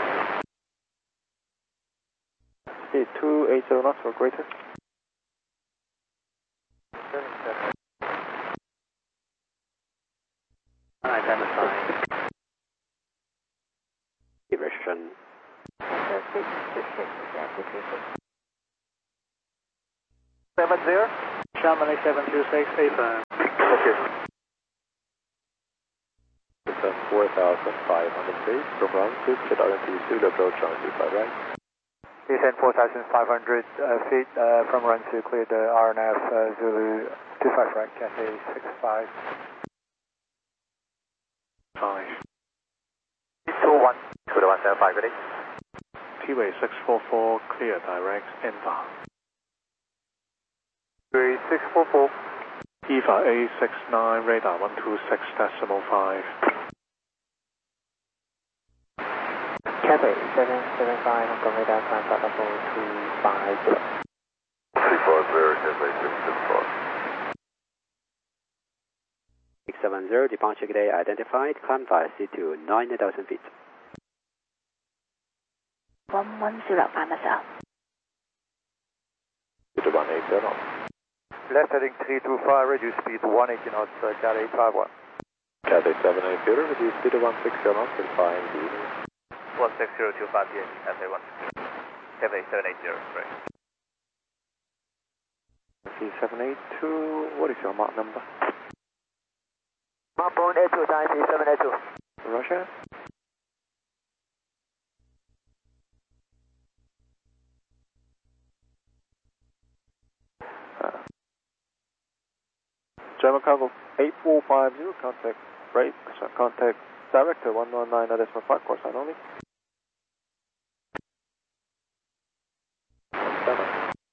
Speaker 11: Speed two eight zero knots or greater.
Speaker 2: Identify. Restriction
Speaker 9: Chamonix seven two six, affirm.
Speaker 8: Okay. Descend four thousand five hundred feet from ground to Jet R M P Zulu approach on two five right.
Speaker 3: Descend four thousand five hundred uh, feet uh, from run to clear the R N F uh, Zulu two five right, Cathay six five.
Speaker 11: five.
Speaker 3: two one. two one seven five, ready?
Speaker 11: T-Way six four four, clear direct, enter.
Speaker 3: T-Way six four four.
Speaker 11: Eva A six nine, radar one two six decimal five.
Speaker 4: Cathay seven seven five, Hong Kong radar, climb flight level two five zero.
Speaker 8: three four zero, Cathay six six four.
Speaker 2: six seven zero, departure today identified, climb via C to nine thousand feet.
Speaker 5: one one zero, five myself.
Speaker 8: To one eight zero.
Speaker 3: Left heading three two five, reduce speed one eighty knots, uh, Cathay eight five one.
Speaker 8: Cathay seven eight zero, reduce speed to one six zero knots and find the
Speaker 3: one six zero two five, yes, Cathay one. Cathay seven eight zero, right.
Speaker 8: C seven eight two, what is your mark number?
Speaker 3: Mark point eight two, time C seven eight two.
Speaker 8: Roger. German cargo eight four five zero, contact break, contact director one one nine decimal five, course line only. seven.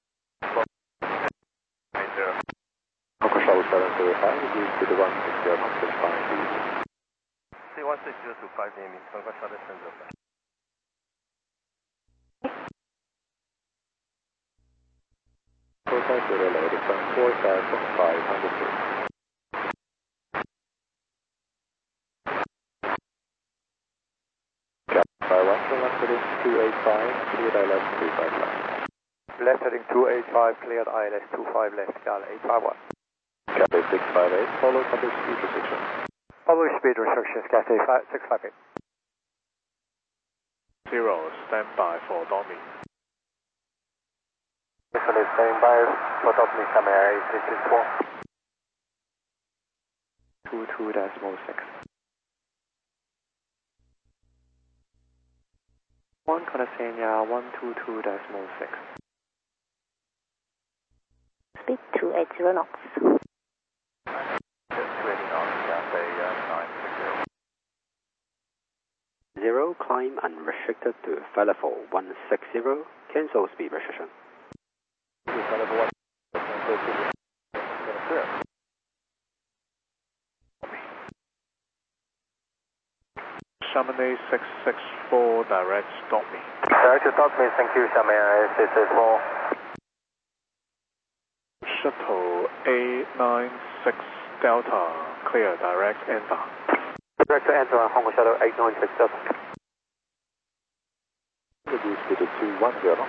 Speaker 8: eight zero. Conco shuttle seven zero five, reduce to the one six zero knots and find the
Speaker 3: C one six zero two five, naming, Conco shuttle seven zero five.
Speaker 8: four five zero, load from four thousand five hundred feet. two eight five, cleared I L S two five left.
Speaker 3: Left heading two eight five, cleared I L S two five left, Gal eight five one.
Speaker 8: Cathay six five eight, follow public speed restrictions.
Speaker 3: Public speed restrictions, Cathay six five eight.
Speaker 11: Zero, stand by for Domi.
Speaker 3: Definitely stand by for Domi, Camera eight six six four.
Speaker 8: two two decimal six. one Conasenia one two two decimal six.
Speaker 5: Speed two eight zero knots.
Speaker 8: two eighty knots, Cathay nine six zero.
Speaker 2: Zero, climb unrestricted to flight level one six zero, cancel speed restriction.
Speaker 8: Flight level one, cancel speed restriction.
Speaker 11: Chamonix six six four, direct, stop me.
Speaker 3: Direct to stop me, thank you, Chamonix six six four.
Speaker 11: Shuttle A nine six Delta, clear, direct, enter.
Speaker 3: Direct to enter on Hong Kong Shuttle eight nine six Delta.
Speaker 8: Reduce speed to two one zero.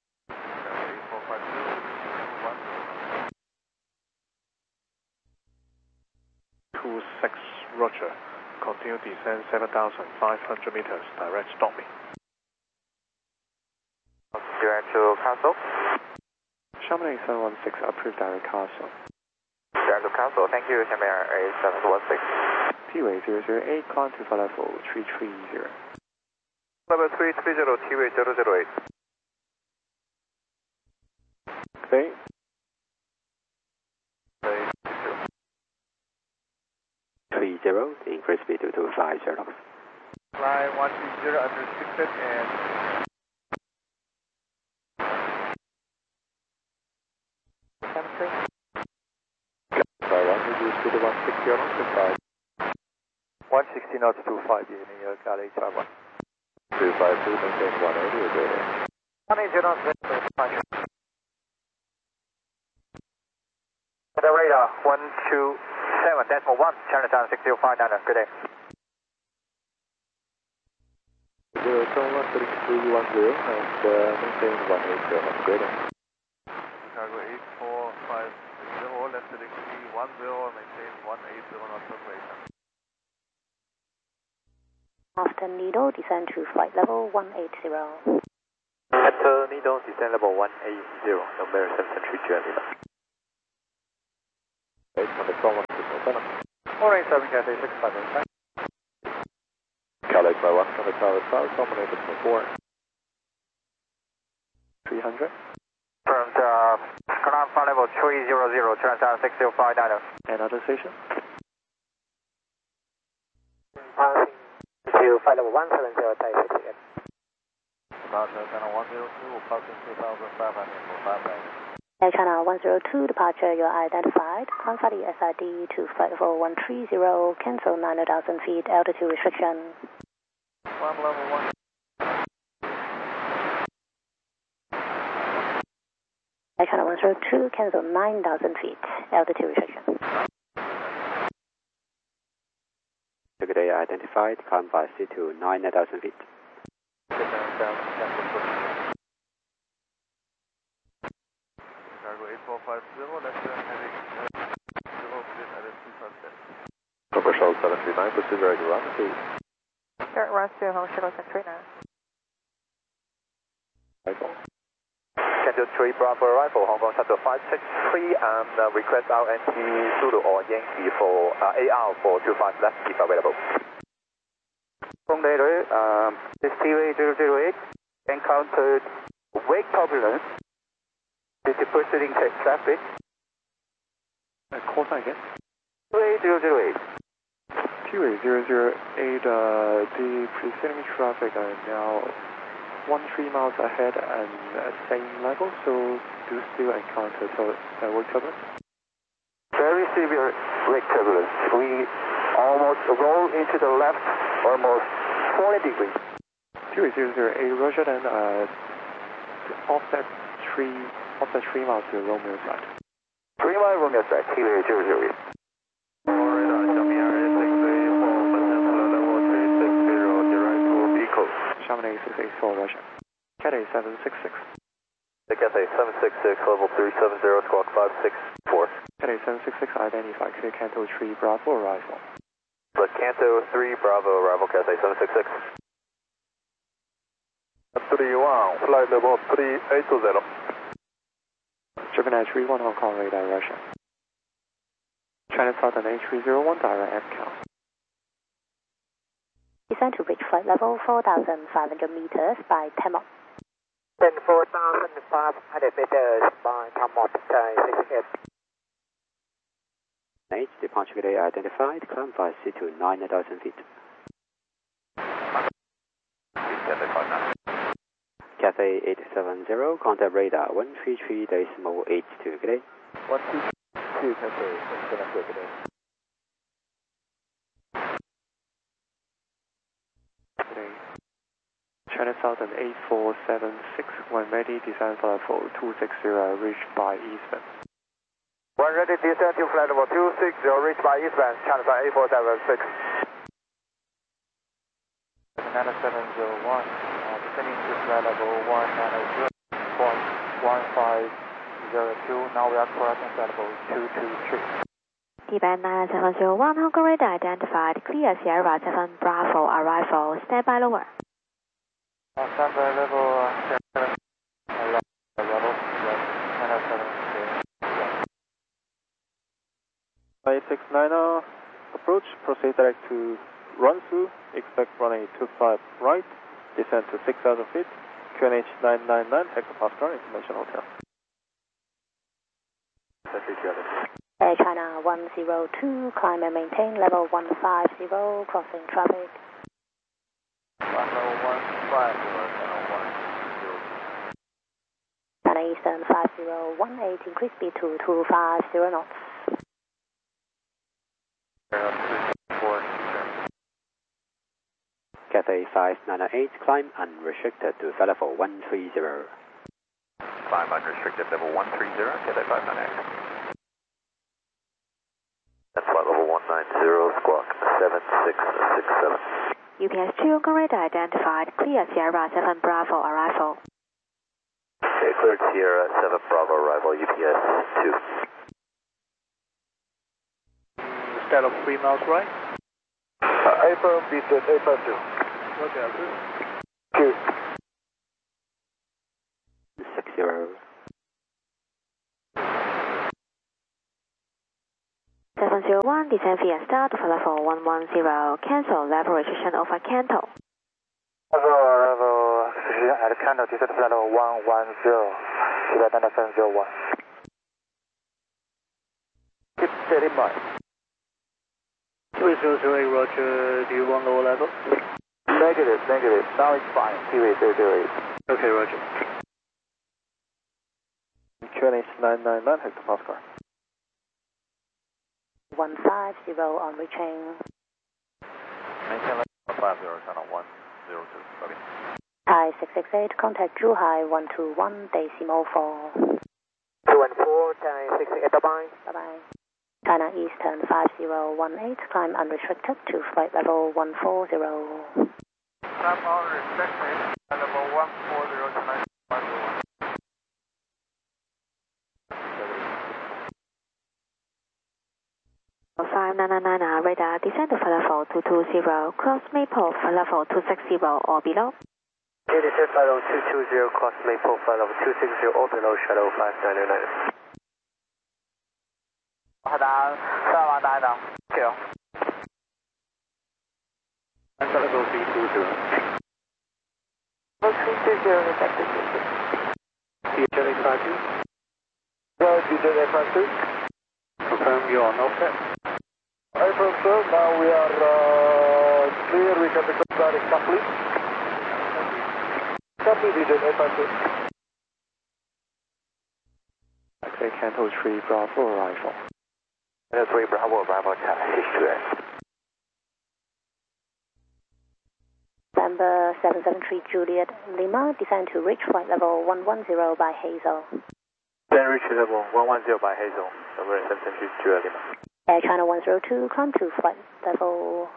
Speaker 11: two six, roger. Continue descend seven thousand five hundred meters, direct, stop me.
Speaker 3: Direct to Castle.
Speaker 8: Chamonix seven one six, approved direct Castle.
Speaker 3: Direct to Castle, thank you, Chamonix seven one six.
Speaker 8: T-Way zero zero eight, climb to flight level three three zero.
Speaker 3: Level three three zero, T-Way zero zero eight.
Speaker 8: Okay.
Speaker 2: three zero, increase speed to two five zero knots.
Speaker 3: Line one three zero, unrestricted and...
Speaker 8: Fly one, reduce to the one six zero knots and five.
Speaker 3: one sixty knots to five, in your Gal eight five one.
Speaker 8: two five two, maintain one eighty, okay.
Speaker 3: one eighty knots, fine. The radar, one two seven, decimal one, Chinatown six zero five nine, good day.
Speaker 8: zero, turn one three three one zero, and uh, maintain one eight zero, good day.
Speaker 3: Cargo eight four five zero, left heading three one zero, maintain one eight zero knots operation.
Speaker 5: After Nido, descend to flight level one eight zero.
Speaker 3: Enter Nido, descend level one eight zero, number seven three Juliet.
Speaker 8: eight hundred from one six seven.
Speaker 3: four eight seven, Cathay six five nine.
Speaker 8: Calais by one hundred tower south, dominated for four. three hundred.
Speaker 3: From uh, ground flight level three zero zero, turn down six zero five nine.
Speaker 8: Another station.
Speaker 3: Passing to flight level one seven zero, type six eight.
Speaker 8: Departure channel one zero two, passing two thousand five hundred for five nine.
Speaker 5: Air Channel one zero two, departure, you are identified. Climb for the S I D to flight level one three zero, cancel nine thousand feet, altitude restriction.
Speaker 8: Climb level one.
Speaker 5: Air Channel one zero two, cancel nine thousand feet, altitude restriction.
Speaker 2: Today identified, climb by C to nine thousand feet.
Speaker 8: Cargo eight four five zero, left turn heading zero, clear at two five six. Commercial seven three nine, proceed ready to run two.
Speaker 6: Start run to Hong Kong three nine.
Speaker 3: Shuttle three Bravo arrival, Hong Kong Shuttle five six three, and uh, request R N T Zulu or Yankee for uh, A R for two five left if available. From later, um, this T V zero zero eight encountered wake turbulence due to preceding traffic.
Speaker 8: Uh, call sign again.
Speaker 3: T V zero zero eight.
Speaker 8: T V zero zero eight, uh, the preceding traffic are now one three miles ahead and at same level, so do still encounter so, uh, wake turbulence?
Speaker 3: Very severe wake turbulence. We almost roll into the left, almost forty degrees.
Speaker 8: T V zero zero eight, Roger, then uh, offset three, offset three miles to Romeo side.
Speaker 3: Three mile Romeo side, T V zero zero eight.
Speaker 8: Chamonix six eight four, Roger. Cathay seven six six.
Speaker 3: Cathay seven six six, level three seven zero, squawk five six four.
Speaker 8: Cathay seven six six, identify clear Canto three Bravo arrival.
Speaker 3: But Canto three Bravo arrival, Cathay seven six six.
Speaker 8: three one, flight level three eight zero. Gemini three one, Hong Kong radar, Russia. China Southern A three zero one, direct M count.
Speaker 5: Descend to reach flight level four thousand five hundred meters by ten knots.
Speaker 3: Then four thousand five hundred meters by ten knots, six eight.
Speaker 2: Eight, departure today identified, climb by C to nine thousand feet. Cathay eight seven zero, contact radar one three three decimal eight two, good day.
Speaker 8: one two two, Cathay, seven good day. China Southern eight four seven six, when ready, descend flight level two six zero, reached by eastbound.
Speaker 3: When ready, descend to flight level two six zero, reached by eastbound, China Southern eight four seven six.
Speaker 8: nine seven zero one, uh, descending to flight level one nine zero point one five zero two, now we are crossing flight level two two three.
Speaker 7: D-band nine seven zero one, Hong Kong radar identified, clear Sierra seven Bravo arrival, stand by lower.
Speaker 8: Uh, stand by level uh, seven, uh, level, yes, nine seven zero. eight six nine, uh, approach, proceed direct to run through, expect runway two five right, descend to six thousand feet, Q N H nine nine nine, Hectopascal, Information Hotel.
Speaker 5: Air China one zero two, climb and maintain level one five zero, crossing traffic. China Eastern five zero one eight, increase speed to two five zero knots.
Speaker 2: Cathay five nine eight, climb unrestricted to flight level one three zero.
Speaker 3: Climb unrestricted level one three zero, Cathay five nine eight. That's flight level one nine zero, squawk seven six six seven.
Speaker 7: U P S two, Hong Kong radar identified, clear Sierra seven Bravo arrival.
Speaker 3: Okay, cleared Sierra seven Bravo arrival, U P S two.
Speaker 11: Instead of three miles right?
Speaker 3: Uh, April, descent eight five two.
Speaker 11: Okay,
Speaker 3: Two.
Speaker 2: six zero.
Speaker 7: zero one, descend via start for level one one zero, cancel level restriction over Canto.
Speaker 3: Level, level, at Canto, descend for level one one zero, Quebec Niner seven zero one. Keep steady by.
Speaker 9: three zero zero eight, roger, do you want lower level?
Speaker 3: Negative, negative, now it's fine, Q A zero zero eight.
Speaker 9: Okay, roger.
Speaker 8: Q N H nine nine nine, Hector Pascal.
Speaker 5: one five zero on reaching.
Speaker 1: Maintain level five zero, channel one zero two, copy.
Speaker 5: Thai six six eight, contact Zhuhai one two one, decimal four.
Speaker 3: two one four, Thai six six eight, bye-bye.
Speaker 5: Bye-bye. China Eastern five zero one eight, climb unrestricted to flight level one four zero.
Speaker 1: Climb unrestricted, level one four zero to nine one zero one.
Speaker 7: five nine nine nine, radar, descend to level two two zero, cross Maple for level two six zero or below.
Speaker 3: Okay, descend for level two two zero, cross Maple for level two six zero or below, shadow five nine nine nine. Hai đá, sao mà đại nào? Kiểu.
Speaker 9: And level three two zero.
Speaker 3: Level three two zero, effective.
Speaker 9: D J eight five two.
Speaker 3: Go, D J eight five two.
Speaker 9: Confirm you are on offset.
Speaker 3: April, sir, now we are uh, clear, we can request that exactly. Copy, D J eight five two.
Speaker 8: Okay, Canto three, Bravo, arrival.
Speaker 3: Canto three, Bravo, arrival, Taxi H two S.
Speaker 5: Number seven seven three Juliet Lima, descend to reach flight level one one zero by Hazel.
Speaker 3: Then reach level one one zero by Hazel, number seven seven three Juliet Lima.
Speaker 5: Air China one zero two, climb to flight level...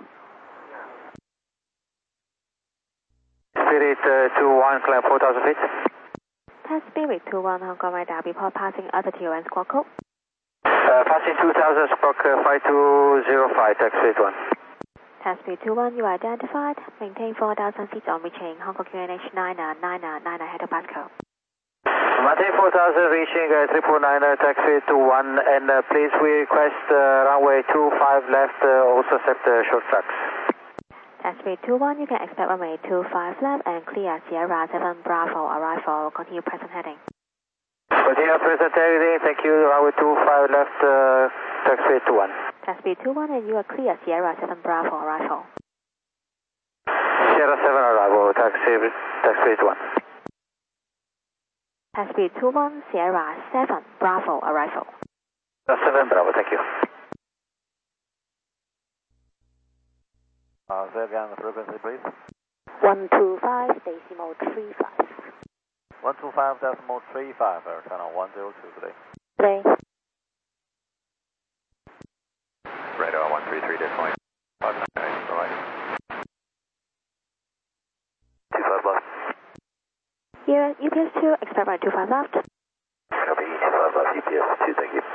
Speaker 3: Spirit uh, two one, climb four thousand feet.
Speaker 7: Test Spirit two one, Hong Kong radar, report passing altitude and squawk code.
Speaker 3: Uh, passing two thousand, squawk uh, five two zero five, taxi eight one.
Speaker 7: Test Spirit two one, you are identified, maintain four thousand feet on reaching Hong Kong Q N H nine nine nine nine hectopascal.
Speaker 3: Maintain four thousand, reaching uh, triple nine, uh, taxi two one, and uh, please we request uh, runway two five left, uh, also set uh, short tracks.
Speaker 7: Test Spirit two one, you can expect runway two five left and clear Sierra seven Bravo arrival, continue present heading.
Speaker 3: Continue present heading, thank you, runway two five left, uh, taxi two one.
Speaker 7: Test Spirit two one and you are clear Sierra seven Bravo arrival.
Speaker 3: Sierra seven arrival, taxi, taxi two one.
Speaker 7: Test Spirit two one, Sierra seven Bravo arrival.
Speaker 3: seven Bravo, thank you.
Speaker 1: Uh, say again the frequency, please.
Speaker 5: one two five, decimal three five.
Speaker 1: one two five decimal three five, Air China one zero two today.
Speaker 5: Today.
Speaker 1: Radar one three three, decimal five nine nine, alright. two five left.
Speaker 7: Here, U P S two, expect runway two five left.
Speaker 1: Copy, two five left, U P S two, thank you.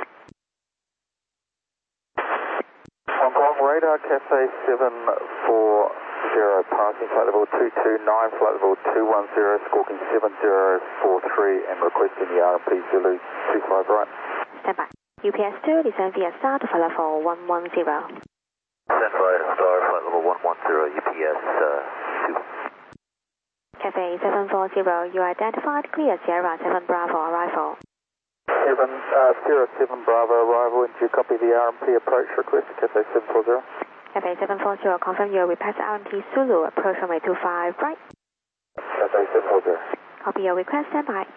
Speaker 3: Hong Kong radar, Cathay seven four zero, passing flight level two two nine, flight level two one zero, squawking seven zero four three, and requesting the R M P Zulu two five right.
Speaker 7: Stand by. U P S two, descend via start for level one one zero.
Speaker 1: Stand by, star, flight level one one zero, U P S uh, two.
Speaker 7: Cathay seven four zero, you are identified, clear Sierra seven Bravo arrival.
Speaker 3: seven, uh, Sierra seven Bravo arrival, and do you copy the R M P approach request, Cathay seven four zero?
Speaker 7: Cathay seven four zero, confirm your request R M P Zulu, approach runway two five right.
Speaker 3: Cathay seven four zero.
Speaker 7: Copy your request, stand by.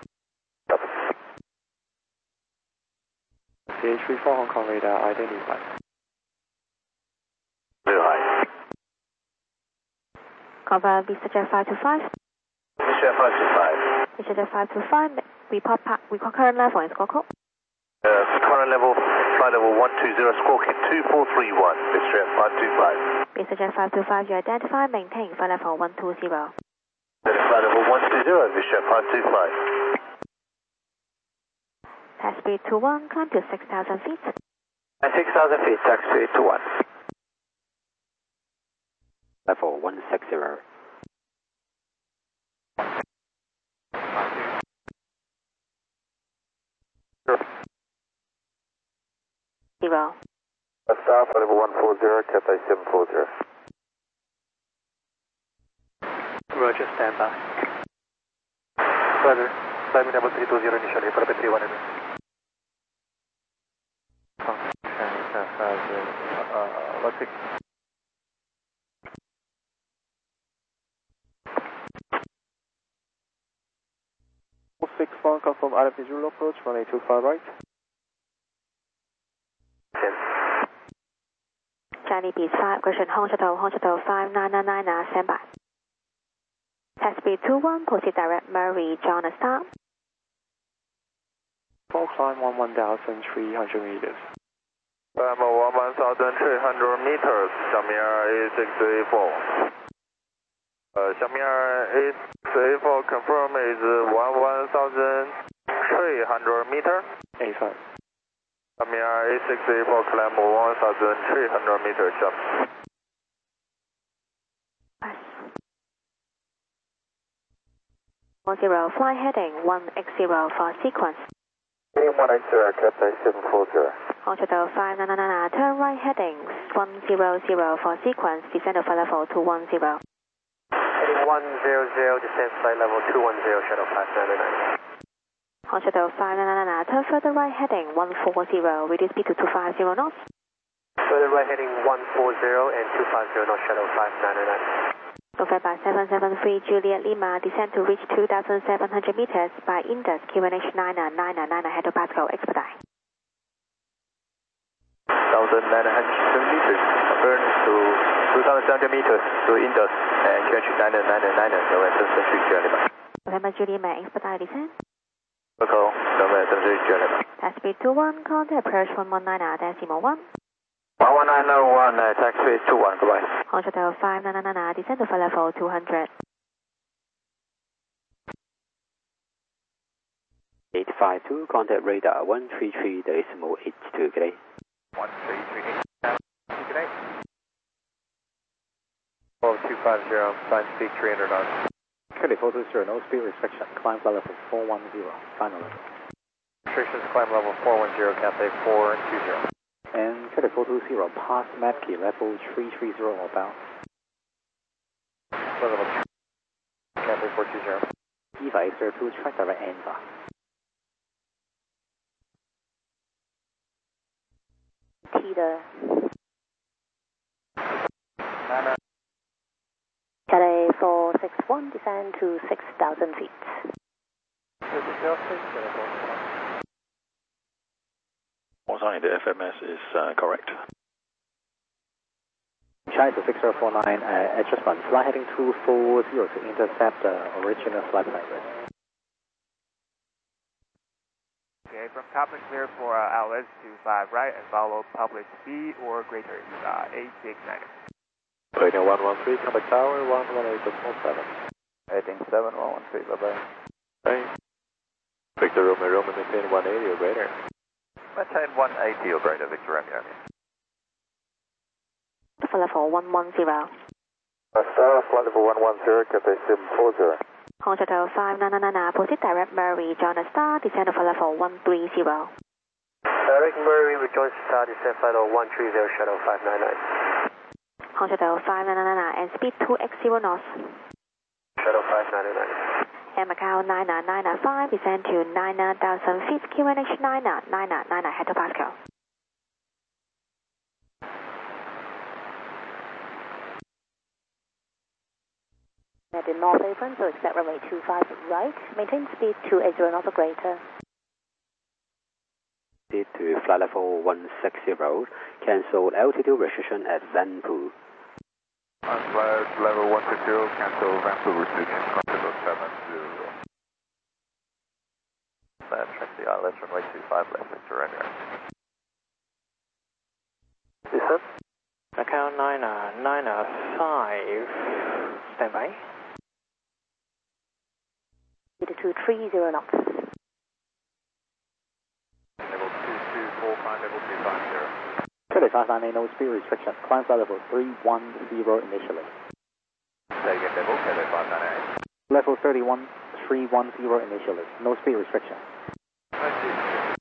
Speaker 8: C H three four Hong Kong radar, identified.
Speaker 1: Zero high.
Speaker 7: Confirm Vista Jet five two five.
Speaker 1: Vista five two five.
Speaker 7: Vista Jet five two five, report, pa report current level and squawk code.
Speaker 1: Uh, current level, flight level one two zero, squawking two four three one, Vista five two five.
Speaker 7: Vista Jet five two five, you identify, maintain flight level one two zero.
Speaker 1: Flight level one two zero, Vista five two five.
Speaker 7: Test speed two one, climb to six thousand feet.
Speaker 3: At six thousand feet, taxi two one.
Speaker 2: Level one six zero.
Speaker 7: Zero.
Speaker 1: Star flight level one four zero, Cathay seven four zero.
Speaker 9: Roger, stand by. Roger, climbing level three two zero initially, for the three one.
Speaker 8: Uh, let's see. six one, confirm R F visual approach, one eight two five right.
Speaker 7: Charlie Beach five, question Hong Shuttle, Hong Shuttle five nine nine nine, uh, stand by. Test speed two one, proceed direct Murray, John Star.
Speaker 8: Full climb one one thousand three hundred meters.
Speaker 1: Climb one thousand three hundred meters, Xiaomi A six A four. Uh, Xiaomi A six A four confirm is one thousand three hundred meter.
Speaker 8: A five.
Speaker 1: Xiaomi A six A four climb one thousand three hundred meters, Xiaomi.
Speaker 7: one zero, fly heading one X zero for sequence.
Speaker 1: one eight zero, Cathay seven four zero.
Speaker 7: Hong Shuttle five nine nine nine, turn right heading one zero zero for sequence, descend to flight level two one zero.
Speaker 9: Heading one zero zero, descend flight level two one zero, shuttle five nine nine.
Speaker 7: Hong Shuttle five nine nine nine, turn further right heading one four zero, reduce speed to two five zero knots.
Speaker 9: Further right heading one four zero and two five zero knots, shuttle five nine nine nine.
Speaker 7: November seven seven three Juliet Lima, descend to reach two thousand seven hundred meters by Indus Q N H nine nine nine nine hectopascal, expedite.
Speaker 10: one thousand nine hundred meters, burn to two thousand seven hundred meters to Indus and Q N H nine nine nine, November seven three Juliet Lima.
Speaker 7: November Juliet Lima, expedite descend.
Speaker 10: Local, November seven three Juliet Lima.
Speaker 7: Test speed two one, contact approach one one nine, decimal one.
Speaker 10: one one nine zero one, uh, taxi two one, goodbye.
Speaker 7: Hong Shuttle five nine nine nine, descend to flight level two hundred.
Speaker 2: eight five two, contact radar one three three decimal eight two, good day.
Speaker 3: one three three eight, good day. four two five zero, climb speed three hundred knots.
Speaker 4: Cathay four two zero, no speed restriction, climb flight level four one zero, final level.
Speaker 3: Restrictions climb level four one zero, Cathay four two zero.
Speaker 4: And Cathay four two zero, pass Mapkey level three three zero or bound.
Speaker 3: Level Cathay four two zero.
Speaker 4: Eva eight zero two, track direct answer.
Speaker 5: Peter. Cathay four six one, descend to six thousand feet.
Speaker 13: Morning, the F M S is uh, correct.
Speaker 4: China to six zero four nine, uh, adjustment, flight heading two four zero to intercept the uh, original flight plan.
Speaker 10: Okay, from topic clear for uh, L S two five right and follow public speed or greater, uh, eight six nine.
Speaker 1: Rating one one three, contact tower one one eight four seven.
Speaker 10: Rating seven one one three, bye bye.
Speaker 1: Hey. Victor Romeo, Roman, maintain one eighty or greater.
Speaker 3: Maintain one eighty or greater, Victor Romeo.
Speaker 7: Flight level one one zero.
Speaker 1: Star, flight level one one zero, Cathay seven four zero.
Speaker 7: Hong Shuttle five nine nine nine, proceed direct Murray, John Star, descend to flight level one three zero.
Speaker 9: Direct Murray with John Star, descend flight level one three zero, shuttle five nine nine.
Speaker 7: Hong Shuttle five nine nine nine and speed two X zero knots.
Speaker 9: Shuttle five nine nine.
Speaker 7: And Macau nine nine nine five, descend to nine thousand feet, Q N H nine nine nine nine hectopascal.
Speaker 5: At the north apron, so expect runway two five right. Maintain speed two eighty knots or greater.
Speaker 2: Speed to flight level one six zero, cancel altitude restriction at Vanpoo.
Speaker 3: On flight level one six zero, cancel Vanpoo restriction, control seven zero. Land check the I L S runway two five left, Victor Romeo.
Speaker 9: Descent. Macau nine nine five, stand by.
Speaker 5: Speed two three zero knots.
Speaker 3: Level two two four five, level two five zero.
Speaker 4: Cathay five nine eight, no speed restriction, climb flight level three one zero initially.
Speaker 3: Say again, level, Cathay five nine eight.
Speaker 4: Level thirty-one three one zero initially, no speed restriction.
Speaker 3: I see.